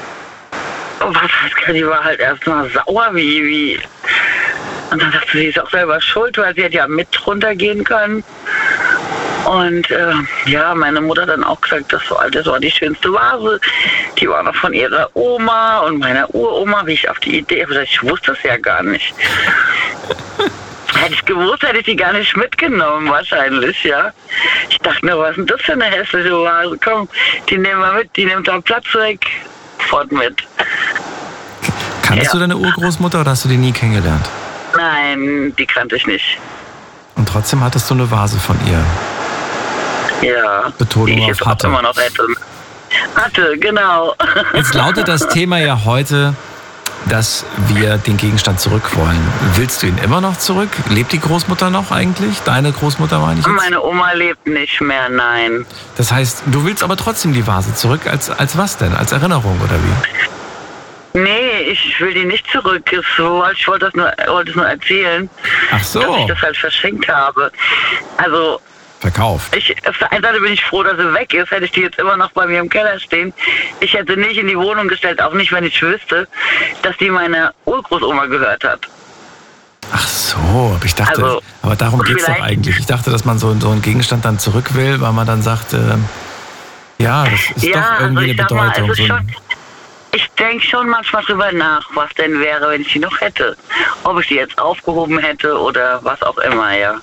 Die war halt erstmal sauer, wie. Und dann dachte sie, ist auch selber schuld, weil sie hätte ja mit runtergehen können. Und meine Mutter hat dann auch gesagt, das war die schönste Vase. Die war noch von ihrer Oma und meiner Uroma. Wie ich auf die Idee, ich wusste es ja gar nicht. Hätte ich gewusst, hätte ich die gar nicht mitgenommen, wahrscheinlich, ja. Ich dachte nur, was ist denn das für eine hässliche Vase? Komm, die nehmen wir mit, die nimmt da Platz weg. Fort mit. Kanntest du deine Urgroßmutter oder hast du die nie kennengelernt? Nein, die kannte ich nicht. Und trotzdem hattest du eine Vase von ihr? Ja. Betonung die ich auf jetzt hatte. Auch immer noch hatte, genau. Jetzt lautet das Thema ja heute, dass wir den Gegenstand zurück wollen. Willst du ihn immer noch zurück? Lebt die Großmutter noch eigentlich? Deine Großmutter meine ich jetzt? Meine Oma lebt nicht mehr, nein. Das heißt, du willst aber trotzdem die Vase zurück. Als was denn? Als Erinnerung oder wie? Nee, ich will die nicht zurück. Ich wollte es nur erzählen, Ach so. dass ich das halt verschenkt habe. Also Verkauft. auf der einen Seite bin ich froh, dass sie weg ist. Hätte ich die jetzt immer noch bei mir im Keller stehen. Ich hätte nicht in die Wohnung gestellt, auch nicht, wenn ich wüsste, dass die meiner Urgroßoma gehört hat. Ach so, aber ich dachte, Also, aber darum geht es doch vielleicht- eigentlich. Ich dachte, dass man so einen Gegenstand dann zurück will, weil man dann sagt, ja, das ist doch irgendwie eine ich sag mal, Bedeutung. es ist schon, ich denke schon manchmal drüber nach, was denn wäre, wenn ich die noch hätte. Ob ich die jetzt aufgehoben hätte oder was auch immer, ja.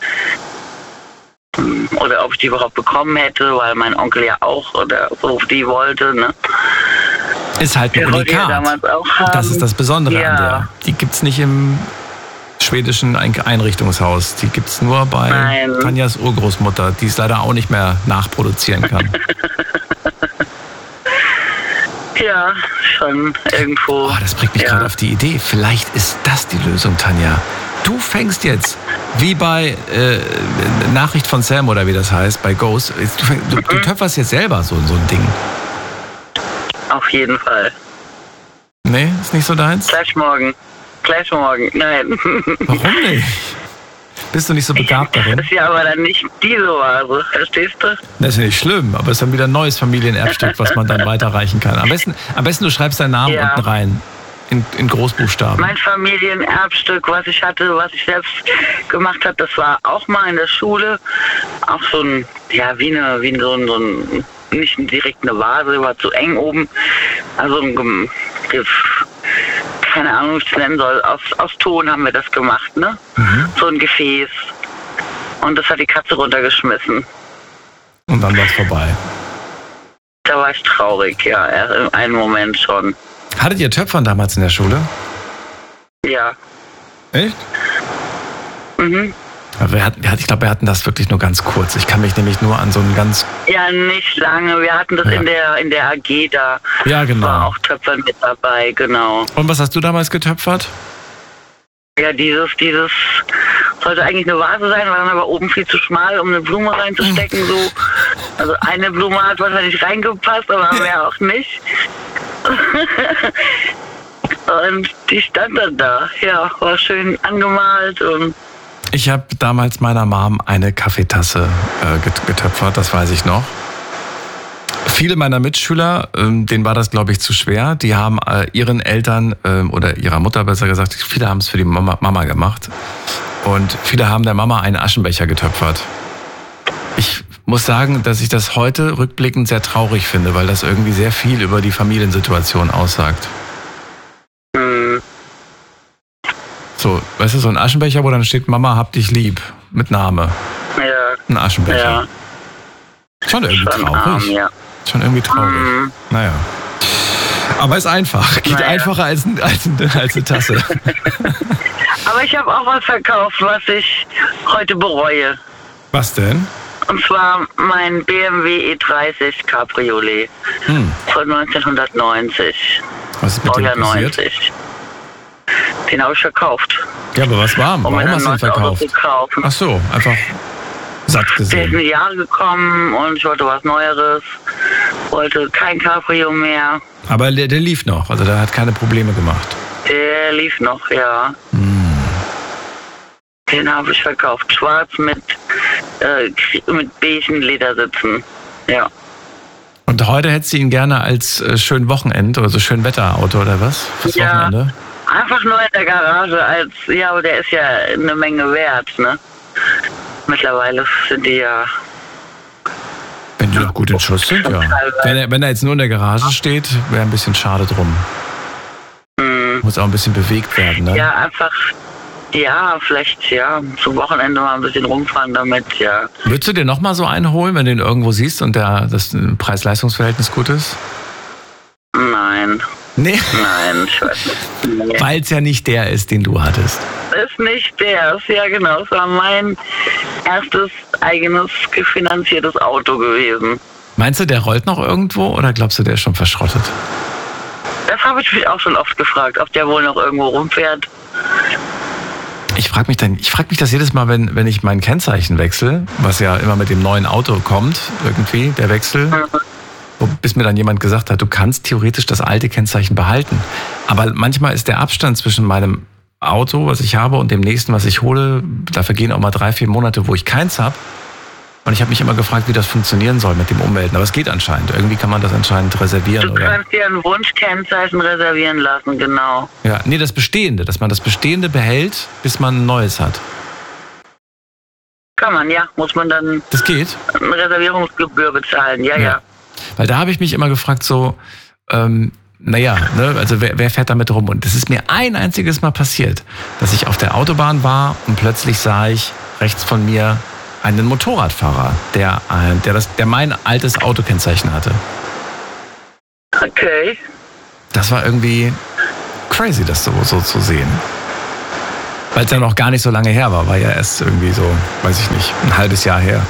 Oder ob ich die überhaupt bekommen hätte, weil mein Onkel ja auch oder so die wollte, ne? Ist halt ein Der wollte ja Unikat. damals auch haben. Das ist das Besondere Ja. an der. Die gibt's nicht im schwedischen Einrichtungshaus. Die gibt's nur bei Nein. Tanjas Urgroßmutter, die es leider auch nicht mehr nachproduzieren kann. Ja, schon irgendwo. Oh, das bringt mich ja. gerade auf die Idee. Vielleicht ist das die Lösung, Tanja. Du fängst jetzt, wie bei Nachricht von Sam oder wie das heißt, bei Ghost, du töpferst jetzt selber so ein Ding. Auf jeden Fall. Nee, ist nicht so deins? Gleich morgen. Nein. Warum nicht? Bist du nicht so begabt darin? Das ist ja aber dann nicht diese Vase, verstehst du? Das ist ja nicht schlimm, aber es ist dann wieder ein neues Familienerbstück, was man dann weiterreichen kann. Am besten du schreibst deinen Namen Ja. unten rein. In Großbuchstaben. Mein Familienerbstück, was ich hatte, was ich selbst gemacht habe, das war auch mal in der Schule. Auch so ein, ja, wie so ein nicht direkt eine Vase, war zu eng oben. Also keine Ahnung, wie ich es nennen soll. Aus Ton haben wir das gemacht, ne? So ein Gefäß. Und das hat die Katze runtergeschmissen. Und dann war es vorbei. Da war ich traurig, ja, in einem Moment schon. Hattet ihr Töpfern damals in der Schule? Ja. Echt? Mhm. Ich glaube, wir hatten das wirklich nur ganz kurz. Ich kann mich nämlich nur an so einen ganz... Ja, nicht lange. Wir hatten das Ja. in der AG da. Ja, genau. War auch Töpfern mit dabei, genau. Und was hast du damals getöpfert? Ja, dieses sollte eigentlich eine Vase sein, war dann aber oben viel zu schmal, um eine Blume reinzustecken, so. Also eine Blume hat wahrscheinlich reingepasst, aber mehr auch nicht. Und die stand dann da. Ja, war schön angemalt und Ich habe damals meiner Mom eine Kaffeetasse getöpfert, das weiß ich noch. Viele meiner Mitschüler, denen war das, glaube ich, zu schwer. Die haben ihren Eltern oder ihrer Mutter besser gesagt, viele haben es für die Mama gemacht. Und viele haben der Mama einen Aschenbecher getöpfert. Ich muss sagen, dass ich das heute rückblickend sehr traurig finde, weil das irgendwie sehr viel über die Familiensituation aussagt. So, weißt du, so ein Aschenbecher, wo dann steht, Mama, hab dich lieb, mit Name. ja, Ein Aschenbecher. ja, Schon irgendwie schon traurig. arm, ja. Schon irgendwie traurig. Naja. Aber ist einfach. Geht Naja. einfacher als eine Tasse. Aber ich habe auch was verkauft, was ich heute bereue. Was denn? Und zwar mein BMW E30 Cabriolet von 1990. Was ist mit dem Baujahr passiert? 90. Den habe ich verkauft. Ja, aber was war? Um Warum mir hast du ein ihn neues Auto verkauft? zu kaufen. Ach so, einfach satt Der ist gesehen. in die Jahre gekommen und ich wollte was Neueres. Wollte kein Cabrio mehr. Aber der lief noch, also der hat keine Probleme gemacht. Der lief noch, ja. Den habe ich verkauft. Schwarz mit beigen Ledersitzen. Ja. Und heute hättest du ihn gerne als schön Wochenend oder so schön Wetterauto oder was? Fürs Ja. Wochenende? Einfach nur in der Garage aber der ist ja eine Menge wert, ne? Mittlerweile sind die ja. Wenn die noch gut in Schuss sind, ja. Wenn er jetzt nur in der Garage steht, wäre ein bisschen schade drum. Muss auch ein bisschen bewegt werden, ne? Ja, einfach. Ja, vielleicht, ja, zum Wochenende mal ein bisschen rumfahren damit, ja. Würdest du dir nochmal so einen holen, wenn du ihn irgendwo siehst und das Preis-Leistungs-Verhältnis gut ist? Nein, Nee, ich weiß nicht. Nee. weil es ja nicht der ist, den du hattest. Ist nicht der, ist ja genau. Es war mein erstes eigenes gefinanziertes Auto gewesen. Meinst du, der rollt noch irgendwo oder glaubst du, der ist schon verschrottet? Das habe ich mich auch schon oft gefragt, ob der wohl noch irgendwo rumfährt. Ich frage mich das jedes Mal, wenn ich mein Kennzeichen wechsle, was ja immer mit dem neuen Auto kommt, irgendwie, der Wechsel. Bis mir dann jemand gesagt hat, du kannst theoretisch das alte Kennzeichen behalten. Aber manchmal ist der Abstand zwischen meinem Auto, was ich habe, und dem nächsten, was ich hole, da vergehen auch mal 3-4 Monate, wo ich keins habe. Und ich habe mich immer gefragt, wie das funktionieren soll mit dem Ummelden. Aber es geht anscheinend. Irgendwie kann man das anscheinend reservieren. Du kannst dir ein Wunschkennzeichen reservieren lassen, genau. Ja, nee, das Bestehende, dass man das Bestehende behält, bis man ein neues hat. Kann man, ja. Muss man dann Das geht? eine Reservierungsgebühr bezahlen, ja. Weil da habe ich mich immer gefragt, so, also wer fährt damit rum? Und das ist mir ein einziges Mal passiert, dass ich auf der Autobahn war und plötzlich sah ich rechts von mir einen Motorradfahrer, der mein altes Autokennzeichen hatte. Okay. Das war irgendwie crazy, das so zu sehen. Weil es ja noch gar nicht so lange her war ja erst irgendwie so, weiß ich nicht, ein halbes Jahr her.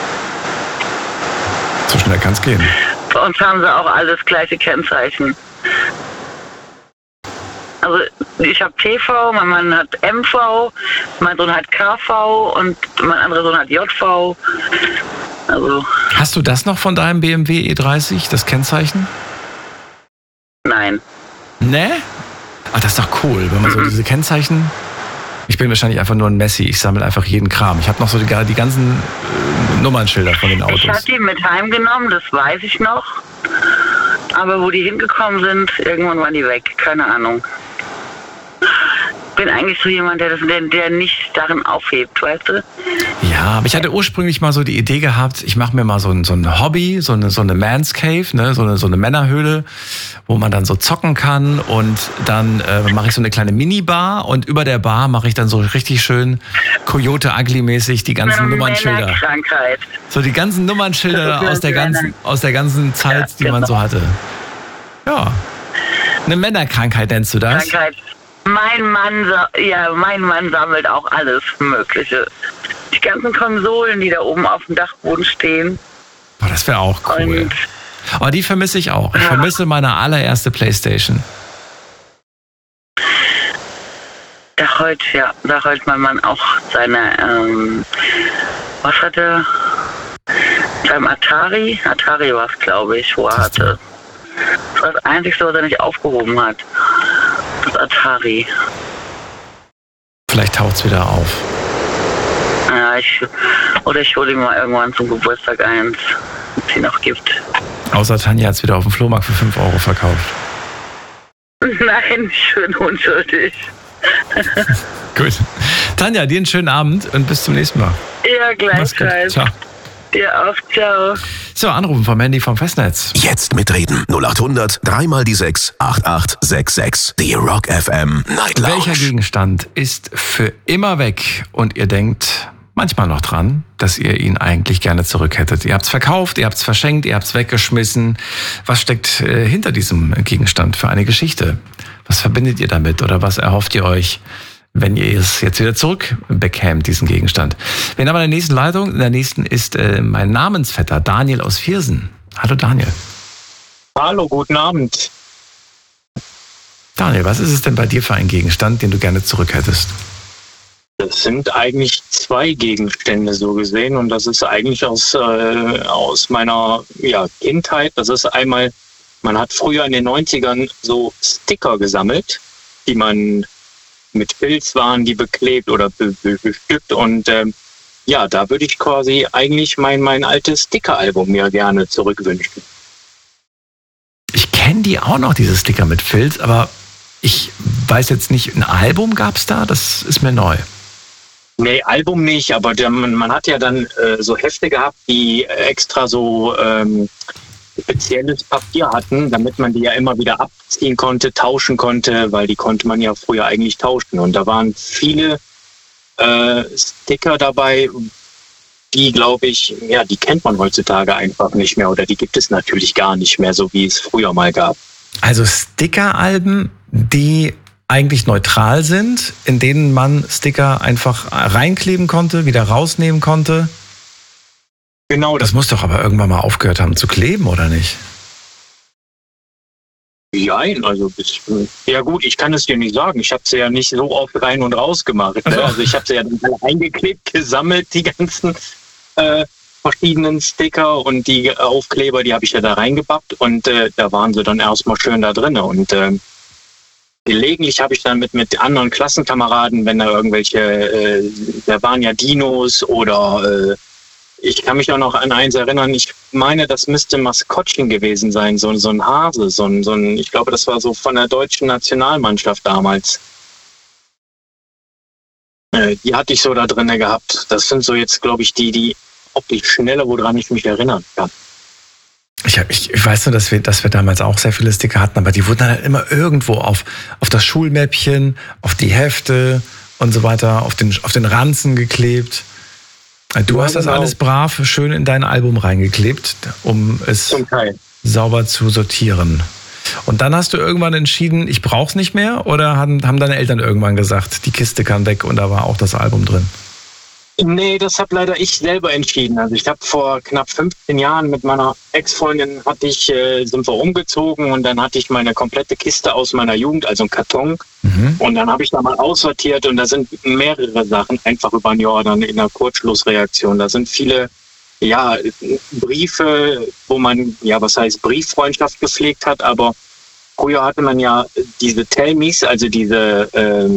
So schnell kann es gehen. Bei uns haben sie auch alles gleiche Kennzeichen. Also ich habe TV, mein Mann hat MV, mein Sohn hat KV und mein anderer Sohn hat JV. Also. Hast du das noch von deinem BMW E30, das Kennzeichen? Nein. Ne? Ach, das ist doch cool, wenn man so diese Kennzeichen... Ich bin wahrscheinlich einfach nur ein Messi, ich sammle einfach jeden Kram. Ich habe noch so die ganzen Nummernschilder von den Autos. Ich habe die mit heimgenommen, das weiß ich noch. Aber wo die hingekommen sind, irgendwann waren die weg, keine Ahnung. Ich bin eigentlich so jemand, der nicht darin aufhebt, weißt du? Ja, aber ich hatte ursprünglich mal so die Idee gehabt, ich mache mir mal so ein Hobby, so eine Man's Cave, ne, so eine Männerhöhle, wo man dann so zocken kann und dann mache ich so eine kleine Minibar und über der Bar mache ich dann so richtig schön Coyote Ugly-mäßig die ganzen Nummernschilder. So die ganzen Nummernschilder aus der ganzen Zeit, die man so hatte. Ja. Eine Männerkrankheit nennst du das? Krankheit. Mein Mann sammelt auch alles Mögliche. Die ganzen Konsolen, die da oben auf dem Dachboden stehen. Boah, das wäre auch cool. Aber die vermisse ich auch. Ich vermisse meine allererste Playstation. Da heult mein Mann auch seine, was hat er? Beim Atari? Atari war es, glaube ich, wo er hatte. Das war das Einzige, was er nicht aufgehoben hat. Das Atari. Vielleicht taucht's wieder auf. Ja, ich hole ihm mal irgendwann zum Geburtstag eins, wenn es sie noch gibt. Außer Tanja hat es wieder auf dem Flohmarkt für 5 Euro verkauft. Nein, schön unschuldig. Gut. Tanja, dir einen schönen Abend und bis zum nächsten Mal. Ja, gleichfalls. Ciao. Dir auch, ciao. So, anrufen vom Handy vom Festnetz. Jetzt mitreden. 0800 3 die 6 8866. Die Rock FM Night Lounge. Welcher Gegenstand ist für immer weg und ihr denkt manchmal noch dran, dass ihr ihn eigentlich gerne zurück hättet? Ihr habt's verkauft, ihr habt's verschenkt, ihr habt's weggeschmissen. Was steckt hinter diesem Gegenstand für eine Geschichte? Was verbindet ihr damit oder was erhofft ihr euch, wenn ihr es jetzt wieder zurückbekämt, diesen Gegenstand? Wen haben wir in der nächsten Leitung? In der nächsten ist mein Namensvetter Daniel aus Viersen. Hallo Daniel. Hallo, guten Abend. Daniel, was ist es denn bei dir für ein Gegenstand, den du gerne zurück hättest? Das sind eigentlich 2 Gegenstände so gesehen und das ist eigentlich aus meiner Kindheit. Das ist einmal, man hat früher in den 90ern so Sticker gesammelt, die man mit Filz waren, die beklebt oder bestückt und da würde ich quasi eigentlich mein altes Sticker-Album mir gerne zurückwünschen. Ich kenne die auch noch, diese Sticker mit Filz, aber ich weiß jetzt nicht, ein Album gab's da? Das ist mir neu. Nee, Album nicht, aber man hat ja dann so Hefte gehabt, die extra so spezielles Papier hatten, damit man die ja immer wieder abziehen konnte, tauschen konnte, weil die konnte man ja früher eigentlich tauschen. Und da waren viele Sticker dabei, die, glaube ich, die kennt man heutzutage einfach nicht mehr oder die gibt es natürlich gar nicht mehr, so wie es früher mal gab. Also Sticker-Alben, die eigentlich neutral sind, in denen man Sticker einfach reinkleben konnte, wieder rausnehmen konnte. Genau. Das muss doch aber irgendwann mal aufgehört haben zu kleben, oder nicht? Ja, also ja gut, ich kann es dir nicht sagen. Ich habe sie ja nicht so oft rein und raus gemacht. Ne? Also ich habe sie ja dann alle eingeklebt, gesammelt, die ganzen verschiedenen Sticker und die Aufkleber, die habe ich ja da reingebappt und da waren sie dann erstmal schön da drin. Und gelegentlich habe ich dann mit anderen Klassenkameraden, wenn da irgendwelche, da waren ja Dinos oder Ich kann mich auch noch an eins erinnern. Ich meine, das müsste Maskottchen gewesen sein, so ein Hase, ich glaube, das war so von der deutschen Nationalmannschaft damals. Die hatte ich so da drin gehabt. Das sind so jetzt, glaube ich, die optisch schneller, woran ich mich erinnern kann. Ich weiß nur, dass wir damals auch sehr viele Sticker hatten, aber die wurden dann halt immer irgendwo auf das Schulmäppchen, auf die Hefte und so weiter, auf den Ranzen geklebt. Du hast das alles brav schön in dein Album reingeklebt, um es sauber zu sortieren. Und dann hast du irgendwann entschieden, ich brauch's nicht mehr, oder haben deine Eltern irgendwann gesagt, die Kiste kann weg und da war auch das Album drin? Nee, das habe leider ich selber entschieden. Also ich habe vor knapp 15 Jahren mit meiner Ex-Freundin sind wir umgezogen und dann hatte ich meine komplette Kiste aus meiner Jugend, also einen Karton. Und dann habe ich da mal aussortiert und da sind mehrere Sachen einfach über ein Jahr dann in einer Kurzschlussreaktion. Da sind viele Briefe, wo man, Brieffreundschaft gepflegt hat, aber früher hatte man ja diese Tell-Me's, also diese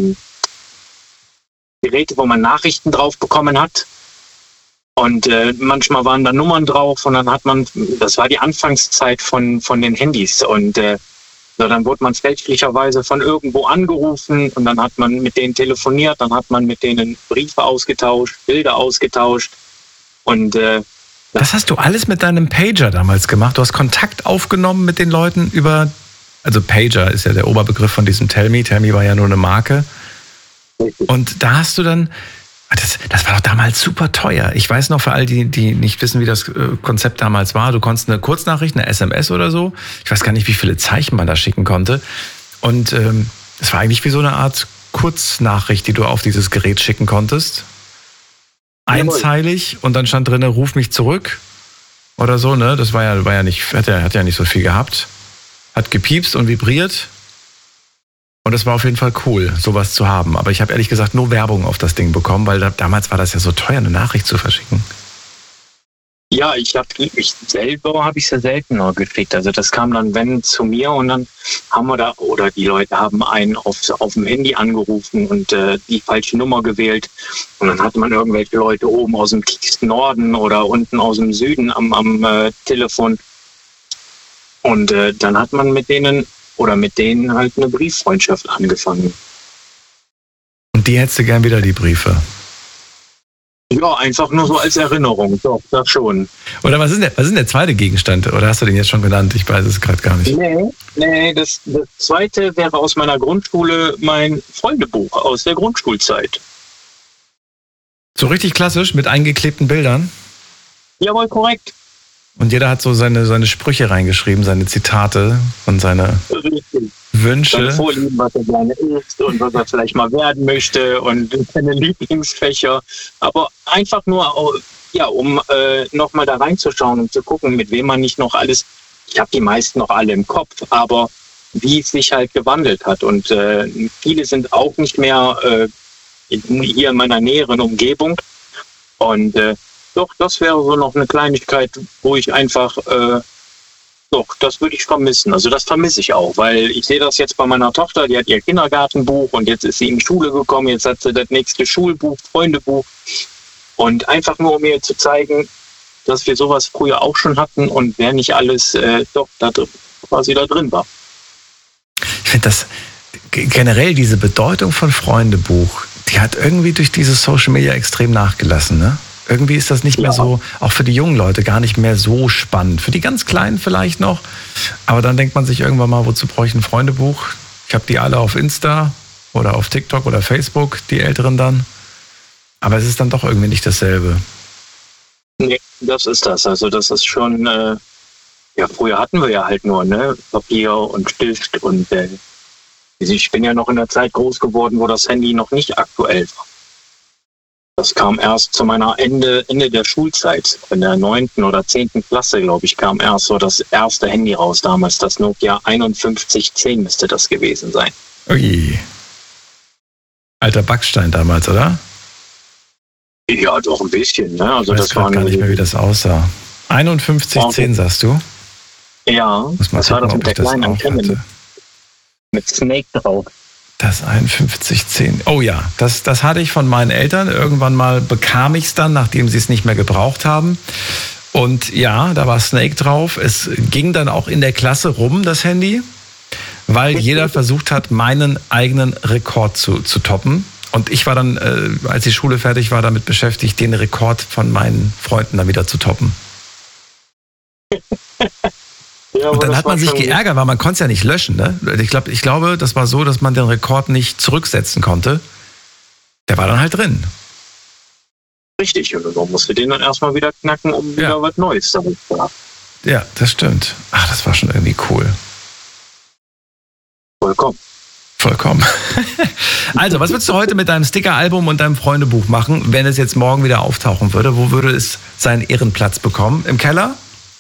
Geräte, wo man Nachrichten drauf bekommen hat. Und manchmal waren da Nummern drauf und dann das war die Anfangszeit von den Handys. Und dann wurde man fälschlicherweise von irgendwo angerufen und dann hat man mit denen telefoniert, dann hat man mit denen Briefe ausgetauscht, Bilder ausgetauscht. Und das hast du alles mit deinem Pager damals gemacht. Du hast Kontakt aufgenommen mit den Leuten also Pager ist ja der Oberbegriff von diesem Tell-Me. Tell-Me war ja nur eine Marke. Und da hast du dann, das war doch damals super teuer. Ich weiß noch, für all die nicht wissen, wie das Konzept damals war, du konntest eine Kurznachricht, eine SMS oder so. Ich weiß gar nicht, wie viele Zeichen man da schicken konnte. Und es war eigentlich wie so eine Art Kurznachricht, die du auf dieses Gerät schicken konntest. Einzeilig und dann stand drin, ruf mich zurück oder so, ne? Das war ja nicht, hat ja nicht so viel gehabt. Hat gepiepst und vibriert. Und es war auf jeden Fall cool, sowas zu haben. Aber ich habe ehrlich gesagt nur Werbung auf das Ding bekommen, weil damals war das ja so teuer, eine Nachricht zu verschicken. Ja, ich selber habe ich es ja seltener gekriegt. Also das kam dann, wenn, zu mir und dann haben wir oder die Leute haben einen auf dem Handy angerufen und die falsche Nummer gewählt. Und dann hatte man irgendwelche Leute oben aus dem tiefsten Norden oder unten aus dem Süden am Telefon. Und dann hat man mit denen halt eine Brieffreundschaft angefangen. Und die hättest du gern wieder, die Briefe? Ja, einfach nur so als Erinnerung, doch, das schon. Oder was ist denn der zweite Gegenstand? Oder hast du den jetzt schon genannt? Ich weiß es gerade gar nicht. Nee, das zweite wäre aus meiner Grundschule mein Freundebuch aus der Grundschulzeit. So richtig klassisch, mit eingeklebten Bildern? Jawohl, korrekt. Und jeder hat so seine Sprüche reingeschrieben, seine Zitate und seine Wünsche. Seine Vorlieben, was er gerne isst und was er vielleicht mal werden möchte und seine Lieblingsfächer. Aber einfach nur, um nochmal da reinzuschauen und zu gucken, mit wem man nicht noch alles, ich habe die meisten noch alle im Kopf, aber wie es sich halt gewandelt hat. Und viele sind auch nicht mehr hier in meiner näheren Umgebung. Und doch, das wäre so noch eine Kleinigkeit, wo ich einfach, das würde ich vermissen. Also das vermisse ich auch, weil ich sehe das jetzt bei meiner Tochter, die hat ihr Kindergartenbuch und jetzt ist sie in die Schule gekommen, jetzt hat sie das nächste Schulbuch, Freundebuch. Und einfach nur, um mir zu zeigen, dass wir sowas früher auch schon hatten und wer nicht alles quasi da drin war. Ich finde das generell, diese Bedeutung von Freundebuch, die hat irgendwie durch dieses Social Media extrem nachgelassen, ne? Irgendwie ist das nicht mehr so, auch für die jungen Leute, gar nicht mehr so spannend. Für die ganz Kleinen vielleicht noch. Aber dann denkt man sich irgendwann mal, wozu brauche ich ein Freundebuch? Ich habe die alle auf Insta oder auf TikTok oder Facebook, die Älteren dann. Aber es ist dann doch irgendwie nicht dasselbe. Nee, das ist das. Also das ist schon, früher hatten wir ja halt nur Papier und Stift. Und ich bin ja noch in der Zeit groß geworden, wo das Handy noch nicht aktuell war. Das kam erst zu meiner Ende der Schulzeit. In der 9. oder 10. Klasse, glaube ich, kam erst so das erste Handy raus damals. Das Nokia 5110 müsste das gewesen sein. Ui. Alter Backstein damals, oder? Ja, doch ein bisschen. Ne? Also ich weiß gar nicht mehr, wie das aussah. 5110 sagst du? Ja, das war das mit der kleinen Antenne. Mit Snake drauf. Das 5110. Oh ja, das hatte ich von meinen Eltern. Irgendwann mal bekam ich es dann, nachdem sie es nicht mehr gebraucht haben. Und ja, da war Snake drauf. Es ging dann auch in der Klasse rum, das Handy, weil jeder versucht hat, meinen eigenen Rekord zu toppen. Und ich war dann, als die Schule fertig war, damit beschäftigt, den Rekord von meinen Freunden dann wieder zu toppen. Ja, und dann hat man sich geärgert, weil man konnte es ja nicht löschen. Ne? Ich glaube, das war so, dass man den Rekord nicht zurücksetzen konnte. Der war dann halt drin. Richtig, und dann musst du den dann erstmal wieder knacken, um wieder was Neues damit zu haben. Ja, das stimmt. Ach, das war schon irgendwie cool. Vollkommen. Also, was würdest du heute mit deinem Sticker-Album und deinem Freundebuch machen, wenn es jetzt morgen wieder auftauchen würde? Wo würde es seinen Ehrenplatz bekommen? Im Keller?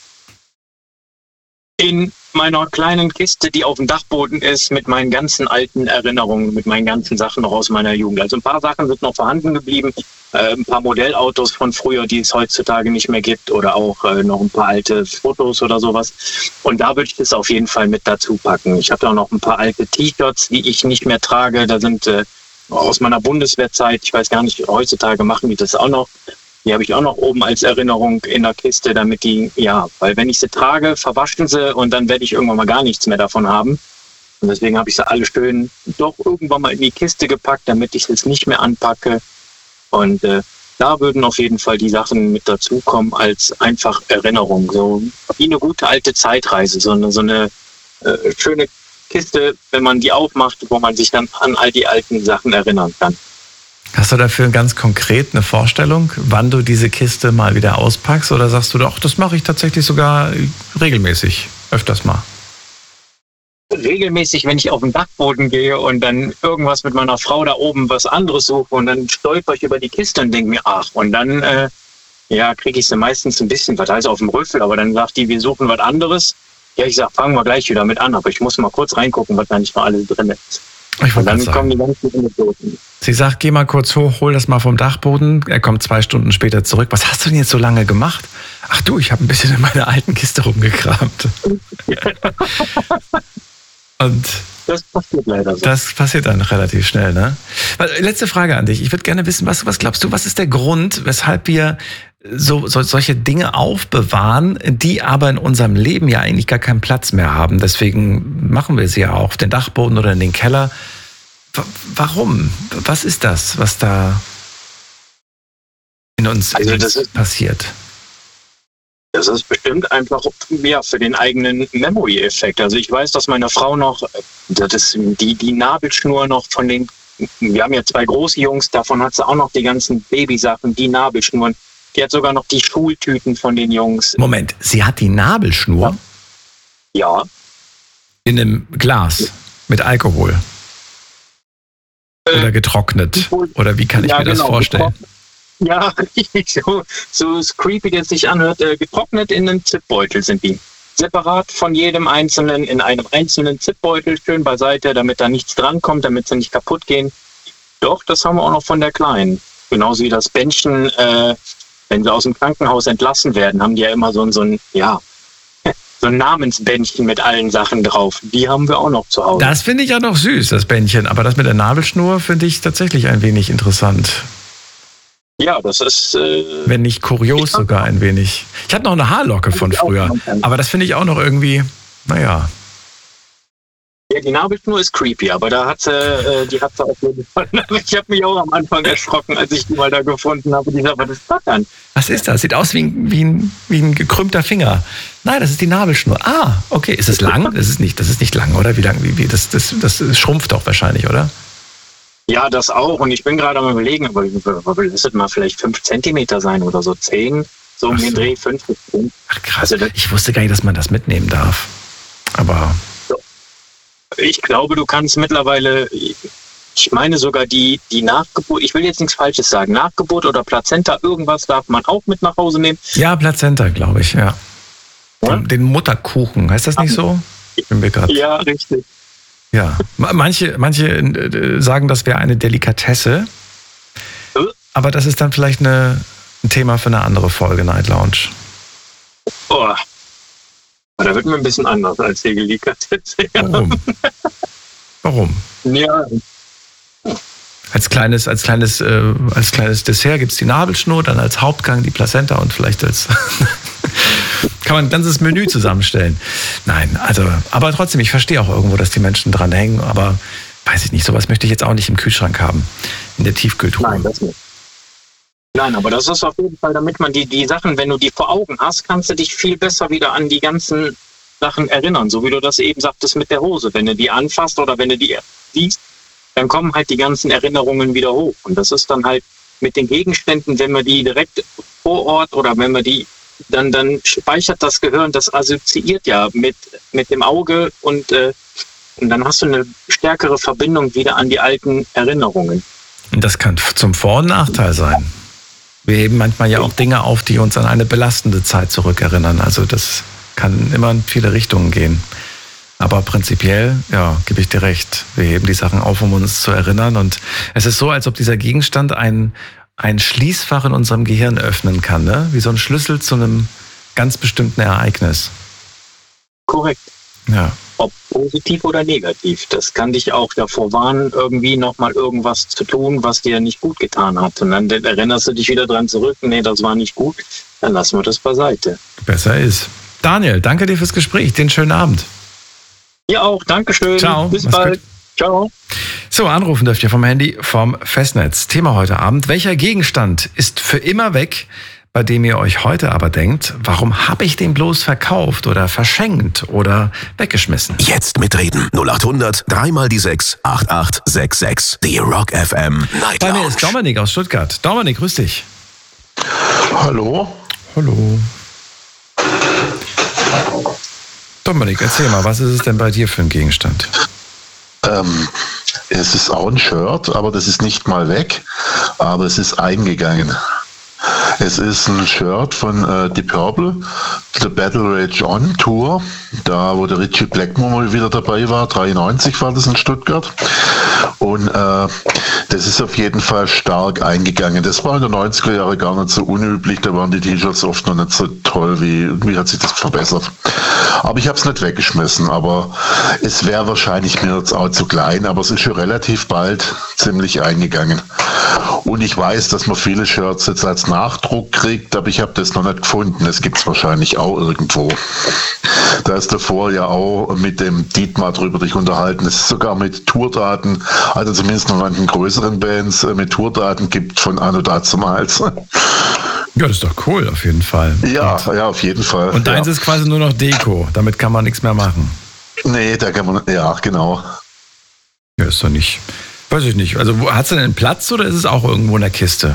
In meiner kleinen Kiste, die auf dem Dachboden ist, mit meinen ganzen alten Erinnerungen, mit meinen ganzen Sachen noch aus meiner Jugend. Also ein paar Sachen sind noch vorhanden geblieben, ein paar Modellautos von früher, die es heutzutage nicht mehr gibt, oder auch noch ein paar alte Fotos oder sowas. Und da würde ich das auf jeden Fall mit dazu packen. Ich habe auch noch ein paar alte T-Shirts, die ich nicht mehr trage. Da sind aus meiner Bundeswehrzeit, ich weiß gar nicht, heutzutage machen die das auch noch. Die habe ich auch noch oben als Erinnerung in der Kiste, damit die, weil wenn ich sie trage, verwaschen sie und dann werde ich irgendwann mal gar nichts mehr davon haben. Und deswegen habe ich sie alle schön doch irgendwann mal in die Kiste gepackt, damit ich es nicht mehr anpacke. Und da würden auf jeden Fall die Sachen mit dazukommen als einfach Erinnerung. So wie eine gute alte Zeitreise, so eine schöne Kiste, wenn man die aufmacht, wo man sich dann an all die alten Sachen erinnern kann. Hast du dafür ganz konkret eine Vorstellung, wann du diese Kiste mal wieder auspackst? Oder sagst du doch, das mache ich tatsächlich sogar regelmäßig, öfters mal? Regelmäßig, wenn ich auf den Dachboden gehe und dann irgendwas mit meiner Frau da oben was anderes suche und dann stolper ich über die Kiste und denke mir, und dann kriege ich sie meistens ein bisschen, was heißt auf dem Rüffel, aber dann sagt die, wir suchen was anderes. Ja, ich sage, fangen wir gleich wieder mit an, aber ich muss mal kurz reingucken, was da nicht noch alles drin ist. Und dann kommen die ganzen Anekdoten. Sie sagt, geh mal kurz hoch, hol das mal vom Dachboden. Er kommt 2 Stunden später zurück. Was hast du denn jetzt so lange gemacht? Ach du, ich habe ein bisschen in meiner alten Kiste rumgekramt. Und das passiert leider so. Das passiert dann relativ schnell, ne? Letzte Frage an dich. Ich würde gerne wissen, was glaubst du, was ist der Grund, weshalb wir solche Dinge aufbewahren, die aber in unserem Leben ja eigentlich gar keinen Platz mehr haben? Deswegen machen wir sie ja auch auf den Dachboden oder in den Keller. Warum? Was ist das, was da in uns passiert? Das ist bestimmt einfach für den eigenen Memory-Effekt. Also ich weiß, dass meine Frau noch, das ist die Nabelschnur noch von den, wir haben ja 2 große Jungs, davon hat sie auch noch die ganzen Babysachen, die Nabelschnuren. Die hat sogar noch die Schultüten von den Jungs. Moment, sie hat die Nabelschnur? Ja. In einem Glas mit Alkohol? Oder getrocknet? Oder wie kann ich mir das vorstellen? Ja, richtig. So creepy das sich anhört. Getrocknet in einem Zipbeutel sind die. Separat von jedem Einzelnen in einem einzelnen Zipbeutel, schön beiseite, damit da nichts drankommt, damit sie nicht kaputt gehen. Doch, das haben wir auch noch von der Kleinen. Genauso wie das Bändchen, wenn sie aus dem Krankenhaus entlassen werden, haben die ja immer so ein Namensbändchen mit allen Sachen drauf. Die haben wir auch noch zu Hause. Das finde ich ja noch süß, das Bändchen. Aber das mit der Nabelschnur finde ich tatsächlich ein wenig interessant. Ja, das ist... wenn nicht kurios sogar ein wenig. Ich habe noch eine Haarlocke von früher. Aber das finde ich auch noch irgendwie, naja. Ja, die Nabelschnur ist creepy, aber die hat sie auf jeden Fall. Ich habe mich auch am Anfang erschrocken, als ich die mal da gefunden habe. Die was ist das dann? Was ist das? Sieht aus wie ein gekrümmter Finger. Nein, das ist die Nabelschnur. Ah, okay. Ist es lang? Das ist nicht lang, oder? Wie lang? Das schrumpft doch wahrscheinlich, oder? Ja, das auch. Und ich bin gerade am Überlegen, aber lass es mal vielleicht 5 Zentimeter sein oder so 10. So um den Dreh 5 bis 10. Ach krass. Also ich wusste gar nicht, dass man das mitnehmen darf. Aber... Ich glaube, du kannst mittlerweile, ich meine sogar die Nachgeburt, ich will jetzt nichts Falsches sagen, Nachgeburt oder Plazenta, irgendwas darf man auch mit nach Hause nehmen. Ja, Plazenta, glaube ich, ja. Den Mutterkuchen, heißt das nicht so? Ja, richtig. Ja, manche sagen, das wäre eine Delikatesse, aber das ist dann vielleicht ein Thema für eine andere Folge Night Lounge. Oh. Da wird mir ein bisschen anders als die Delikatesse. Warum? Warum? Ja. Als kleines Dessert gibt es die Nabelschnur, dann als Hauptgang die Plazenta und vielleicht als kann man ein ganzes Menü zusammenstellen. Nein, also, aber trotzdem, ich verstehe auch irgendwo, dass die Menschen dran hängen, aber weiß ich nicht, sowas möchte ich jetzt auch nicht im Kühlschrank haben, in der Tiefkühltruhe. Nein, das nicht. Nein, aber das ist auf jeden Fall, damit man die Sachen, wenn du die vor Augen hast, kannst du dich viel besser wieder an die ganzen Sachen erinnern, so wie du das eben sagtest mit der Hose. Wenn du die anfasst oder wenn du die siehst, dann kommen halt die ganzen Erinnerungen wieder hoch. Und das ist dann halt mit den Gegenständen, wenn man die direkt vor Ort oder wenn man die, dann speichert das Gehirn, das assoziiert ja mit dem Auge und dann hast du eine stärkere Verbindung wieder an die alten Erinnerungen. Und das kann zum Vor- und Nachteil sein. Wir heben manchmal ja auch Dinge auf, die uns an eine belastende Zeit zurückerinnern. Also das kann immer in viele Richtungen gehen. Aber prinzipiell, ja, gebe ich dir recht. Wir heben die Sachen auf, um uns zu erinnern. Und es ist so, als ob dieser Gegenstand ein Schließfach in unserem Gehirn öffnen kann, ne? Wie so ein Schlüssel zu einem ganz bestimmten Ereignis. Korrekt. Ja. Ob positiv oder negativ. Das kann dich auch davor warnen, irgendwie nochmal irgendwas zu tun, was dir nicht gut getan hat. Und dann erinnerst du dich wieder dran zurück, nee, das war nicht gut, dann lassen wir das beiseite. Besser ist. Daniel, danke dir fürs Gespräch. Den schönen Abend. Ja auch, Dankeschön. Ciao. Bis Mach's bald. gut. Ciao. So, anrufen dürft ihr vom Handy vom Festnetz. Thema heute Abend: Welcher Gegenstand ist für immer weg, bei dem ihr euch heute aber denkt, warum habe ich den bloß verkauft oder verschenkt oder weggeschmissen? Jetzt mitreden. 0800 3x6 8866. Die Rock FM Night Bei mir Lounge. ist Dominik aus Stuttgart. Dominik, grüß dich. Hallo? Hallo. Dominik, erzähl mal, was ist es denn bei dir für ein Gegenstand? Es ist auch ein Shirt, aber das ist nicht mal weg, aber es ist eingegangen. Es ist ein Shirt von Deep Purple, The Battle Rage On Tour, da wo der Richie Blackmore mal wieder dabei war, 93 war das in Stuttgart. Und das ist auf jeden Fall stark eingegangen. Das war in den 90er Jahren gar nicht so unüblich, da waren die T-Shirts oft noch nicht so toll, wie hat sich das verbessert. Aber ich habe es nicht weggeschmissen, aber es wäre wahrscheinlich mir jetzt auch zu klein, aber es ist schon relativ bald ziemlich eingegangen. Und ich weiß, dass man viele Shirts jetzt als Nachdruck kriegt, aber ich habe das noch nicht gefunden. Das gibt es wahrscheinlich auch irgendwo. Da ist davor ja auch mit dem Dietmar drüber dich unterhalten. Es ist sogar mit Tourdaten, also zumindest noch manchen größeren Bands mit Tourdaten gibt von Anno dazumals. Ja, das ist doch cool, auf jeden Fall. Ja, auf jeden Fall. Und deins ist quasi nur noch Deko, damit kann man nichts mehr machen. Nee, da kann man, ja, genau. Ja, ist doch nicht, weiß ich nicht. Also hat es denn einen Platz oder ist es auch irgendwo in der Kiste?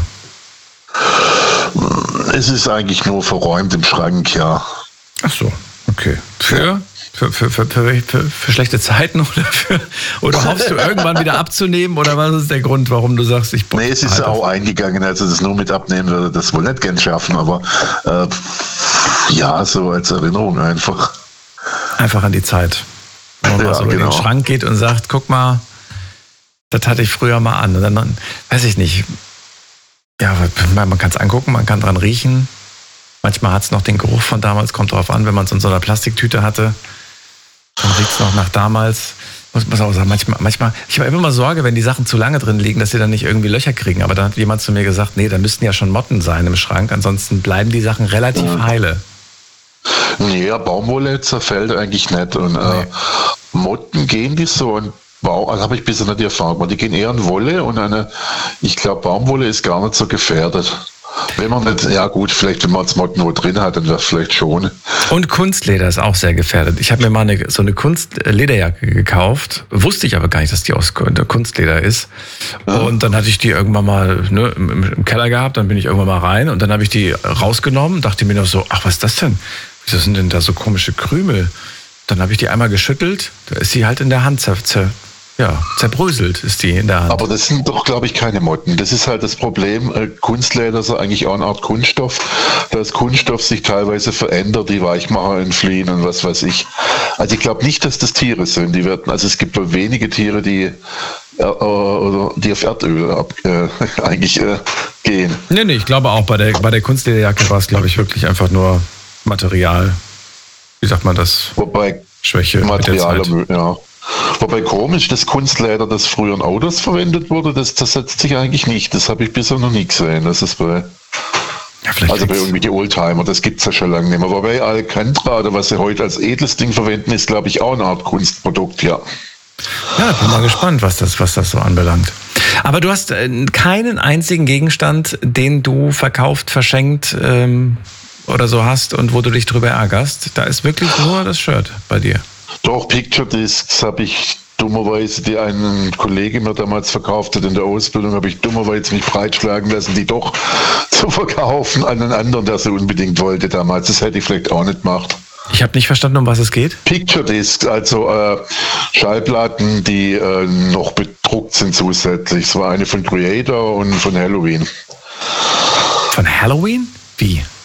Es ist eigentlich nur verräumt im Schrank, ja. Ach so, okay. Für schlechte Zeiten oder hoffst du irgendwann wieder abzunehmen oder was ist der Grund, warum du sagst, ich brauche? Nee, es ist ja auch eingegangen, also das nur mit abnehmen würde das wohl nicht gern schaffen, aber ja, so als Erinnerung einfach. Einfach an die Zeit. Wenn man mal so in den Schrank geht und sagt, guck mal, das hatte ich früher mal an. Und dann, weiß ich nicht, ja, man kann es angucken, man kann dran riechen. Manchmal hat es noch den Geruch von damals, kommt drauf an, wenn man es in so einer Plastiktüte hatte. Dann riecht es noch nach damals. Muss man auch sagen, manchmal, ich habe immer mal Sorge, wenn die Sachen zu lange drin liegen, dass sie dann nicht irgendwie Löcher kriegen. Aber da hat jemand zu mir gesagt, nee, da müssten ja schon Motten sein im Schrank, ansonsten bleiben die Sachen relativ heile. Nee, ja, Baumwolle zerfällt eigentlich nicht. Und Motten gehen die so und also habe ich bisher nicht die Erfahrung gemacht. Die gehen eher in Wolle und ich glaube, Baumwolle ist gar nicht so gefährdet. Wenn man nicht, ja gut, vielleicht wenn man jetzt Motten wo drin hat, dann wäre es vielleicht schon. Und Kunstleder ist auch sehr gefährdet. Ich habe mir mal so eine Kunstlederjacke gekauft, wusste ich aber gar nicht, dass die aus Kunstleder ist. Ja. Und dann hatte ich die irgendwann mal im Keller gehabt, dann bin ich irgendwann mal rein und dann habe ich die rausgenommen, dachte mir noch so, ach, was ist das denn? Wieso sind denn da so komische Krümel? Dann habe ich die einmal geschüttelt, da ist sie halt in der Hand zerbröselt ist die in der Hand. Aber das sind doch, glaube ich, keine Motten. Das ist halt das Problem. Kunstleder ist eigentlich auch eine Art Kunststoff. Dass Kunststoff sich teilweise verändert, die Weichmacher entfliehen und was weiß ich. Also ich glaube nicht, dass das Tiere sind. Also es gibt nur wenige Tiere, die auf Erdöl eigentlich gehen. Nee, ich glaube auch, bei der Kunstlederjacke war es, glaube ich, wirklich einfach nur Material. Wie sagt man das? Wobei Schwäche Material, mit der Zeit. Ja. Wobei komisch, das Kunstleder, das früher in Autos verwendet wurde, das zersetzt sich eigentlich nicht. Das habe ich bisher noch nie gesehen. Das ist bei irgendwie die Oldtimer, das gibt es ja schon lange nicht mehr. Wobei Alcantara, oder was sie heute als edles Ding verwenden, ist, glaube ich, auch eine Art Kunstprodukt, ja. Ja, bin mal gespannt, was das so anbelangt. Aber du hast keinen einzigen Gegenstand, den du verkauft, verschenkt oder so hast und wo du dich drüber ärgerst. Da ist wirklich nur das Shirt bei dir. Doch, Picture Discs habe ich dummerweise, die ein Kollege mir damals verkauft hat in der Ausbildung, habe ich dummerweise mich breitschlagen lassen, die doch zu verkaufen an einen anderen, der sie unbedingt wollte damals. Das hätte ich vielleicht auch nicht gemacht. Ich habe nicht verstanden, um was es geht. Picture Discs, also Schallplatten, die noch bedruckt sind zusätzlich. Es war eine von Creator und von Halloween. Von Halloween? Wie?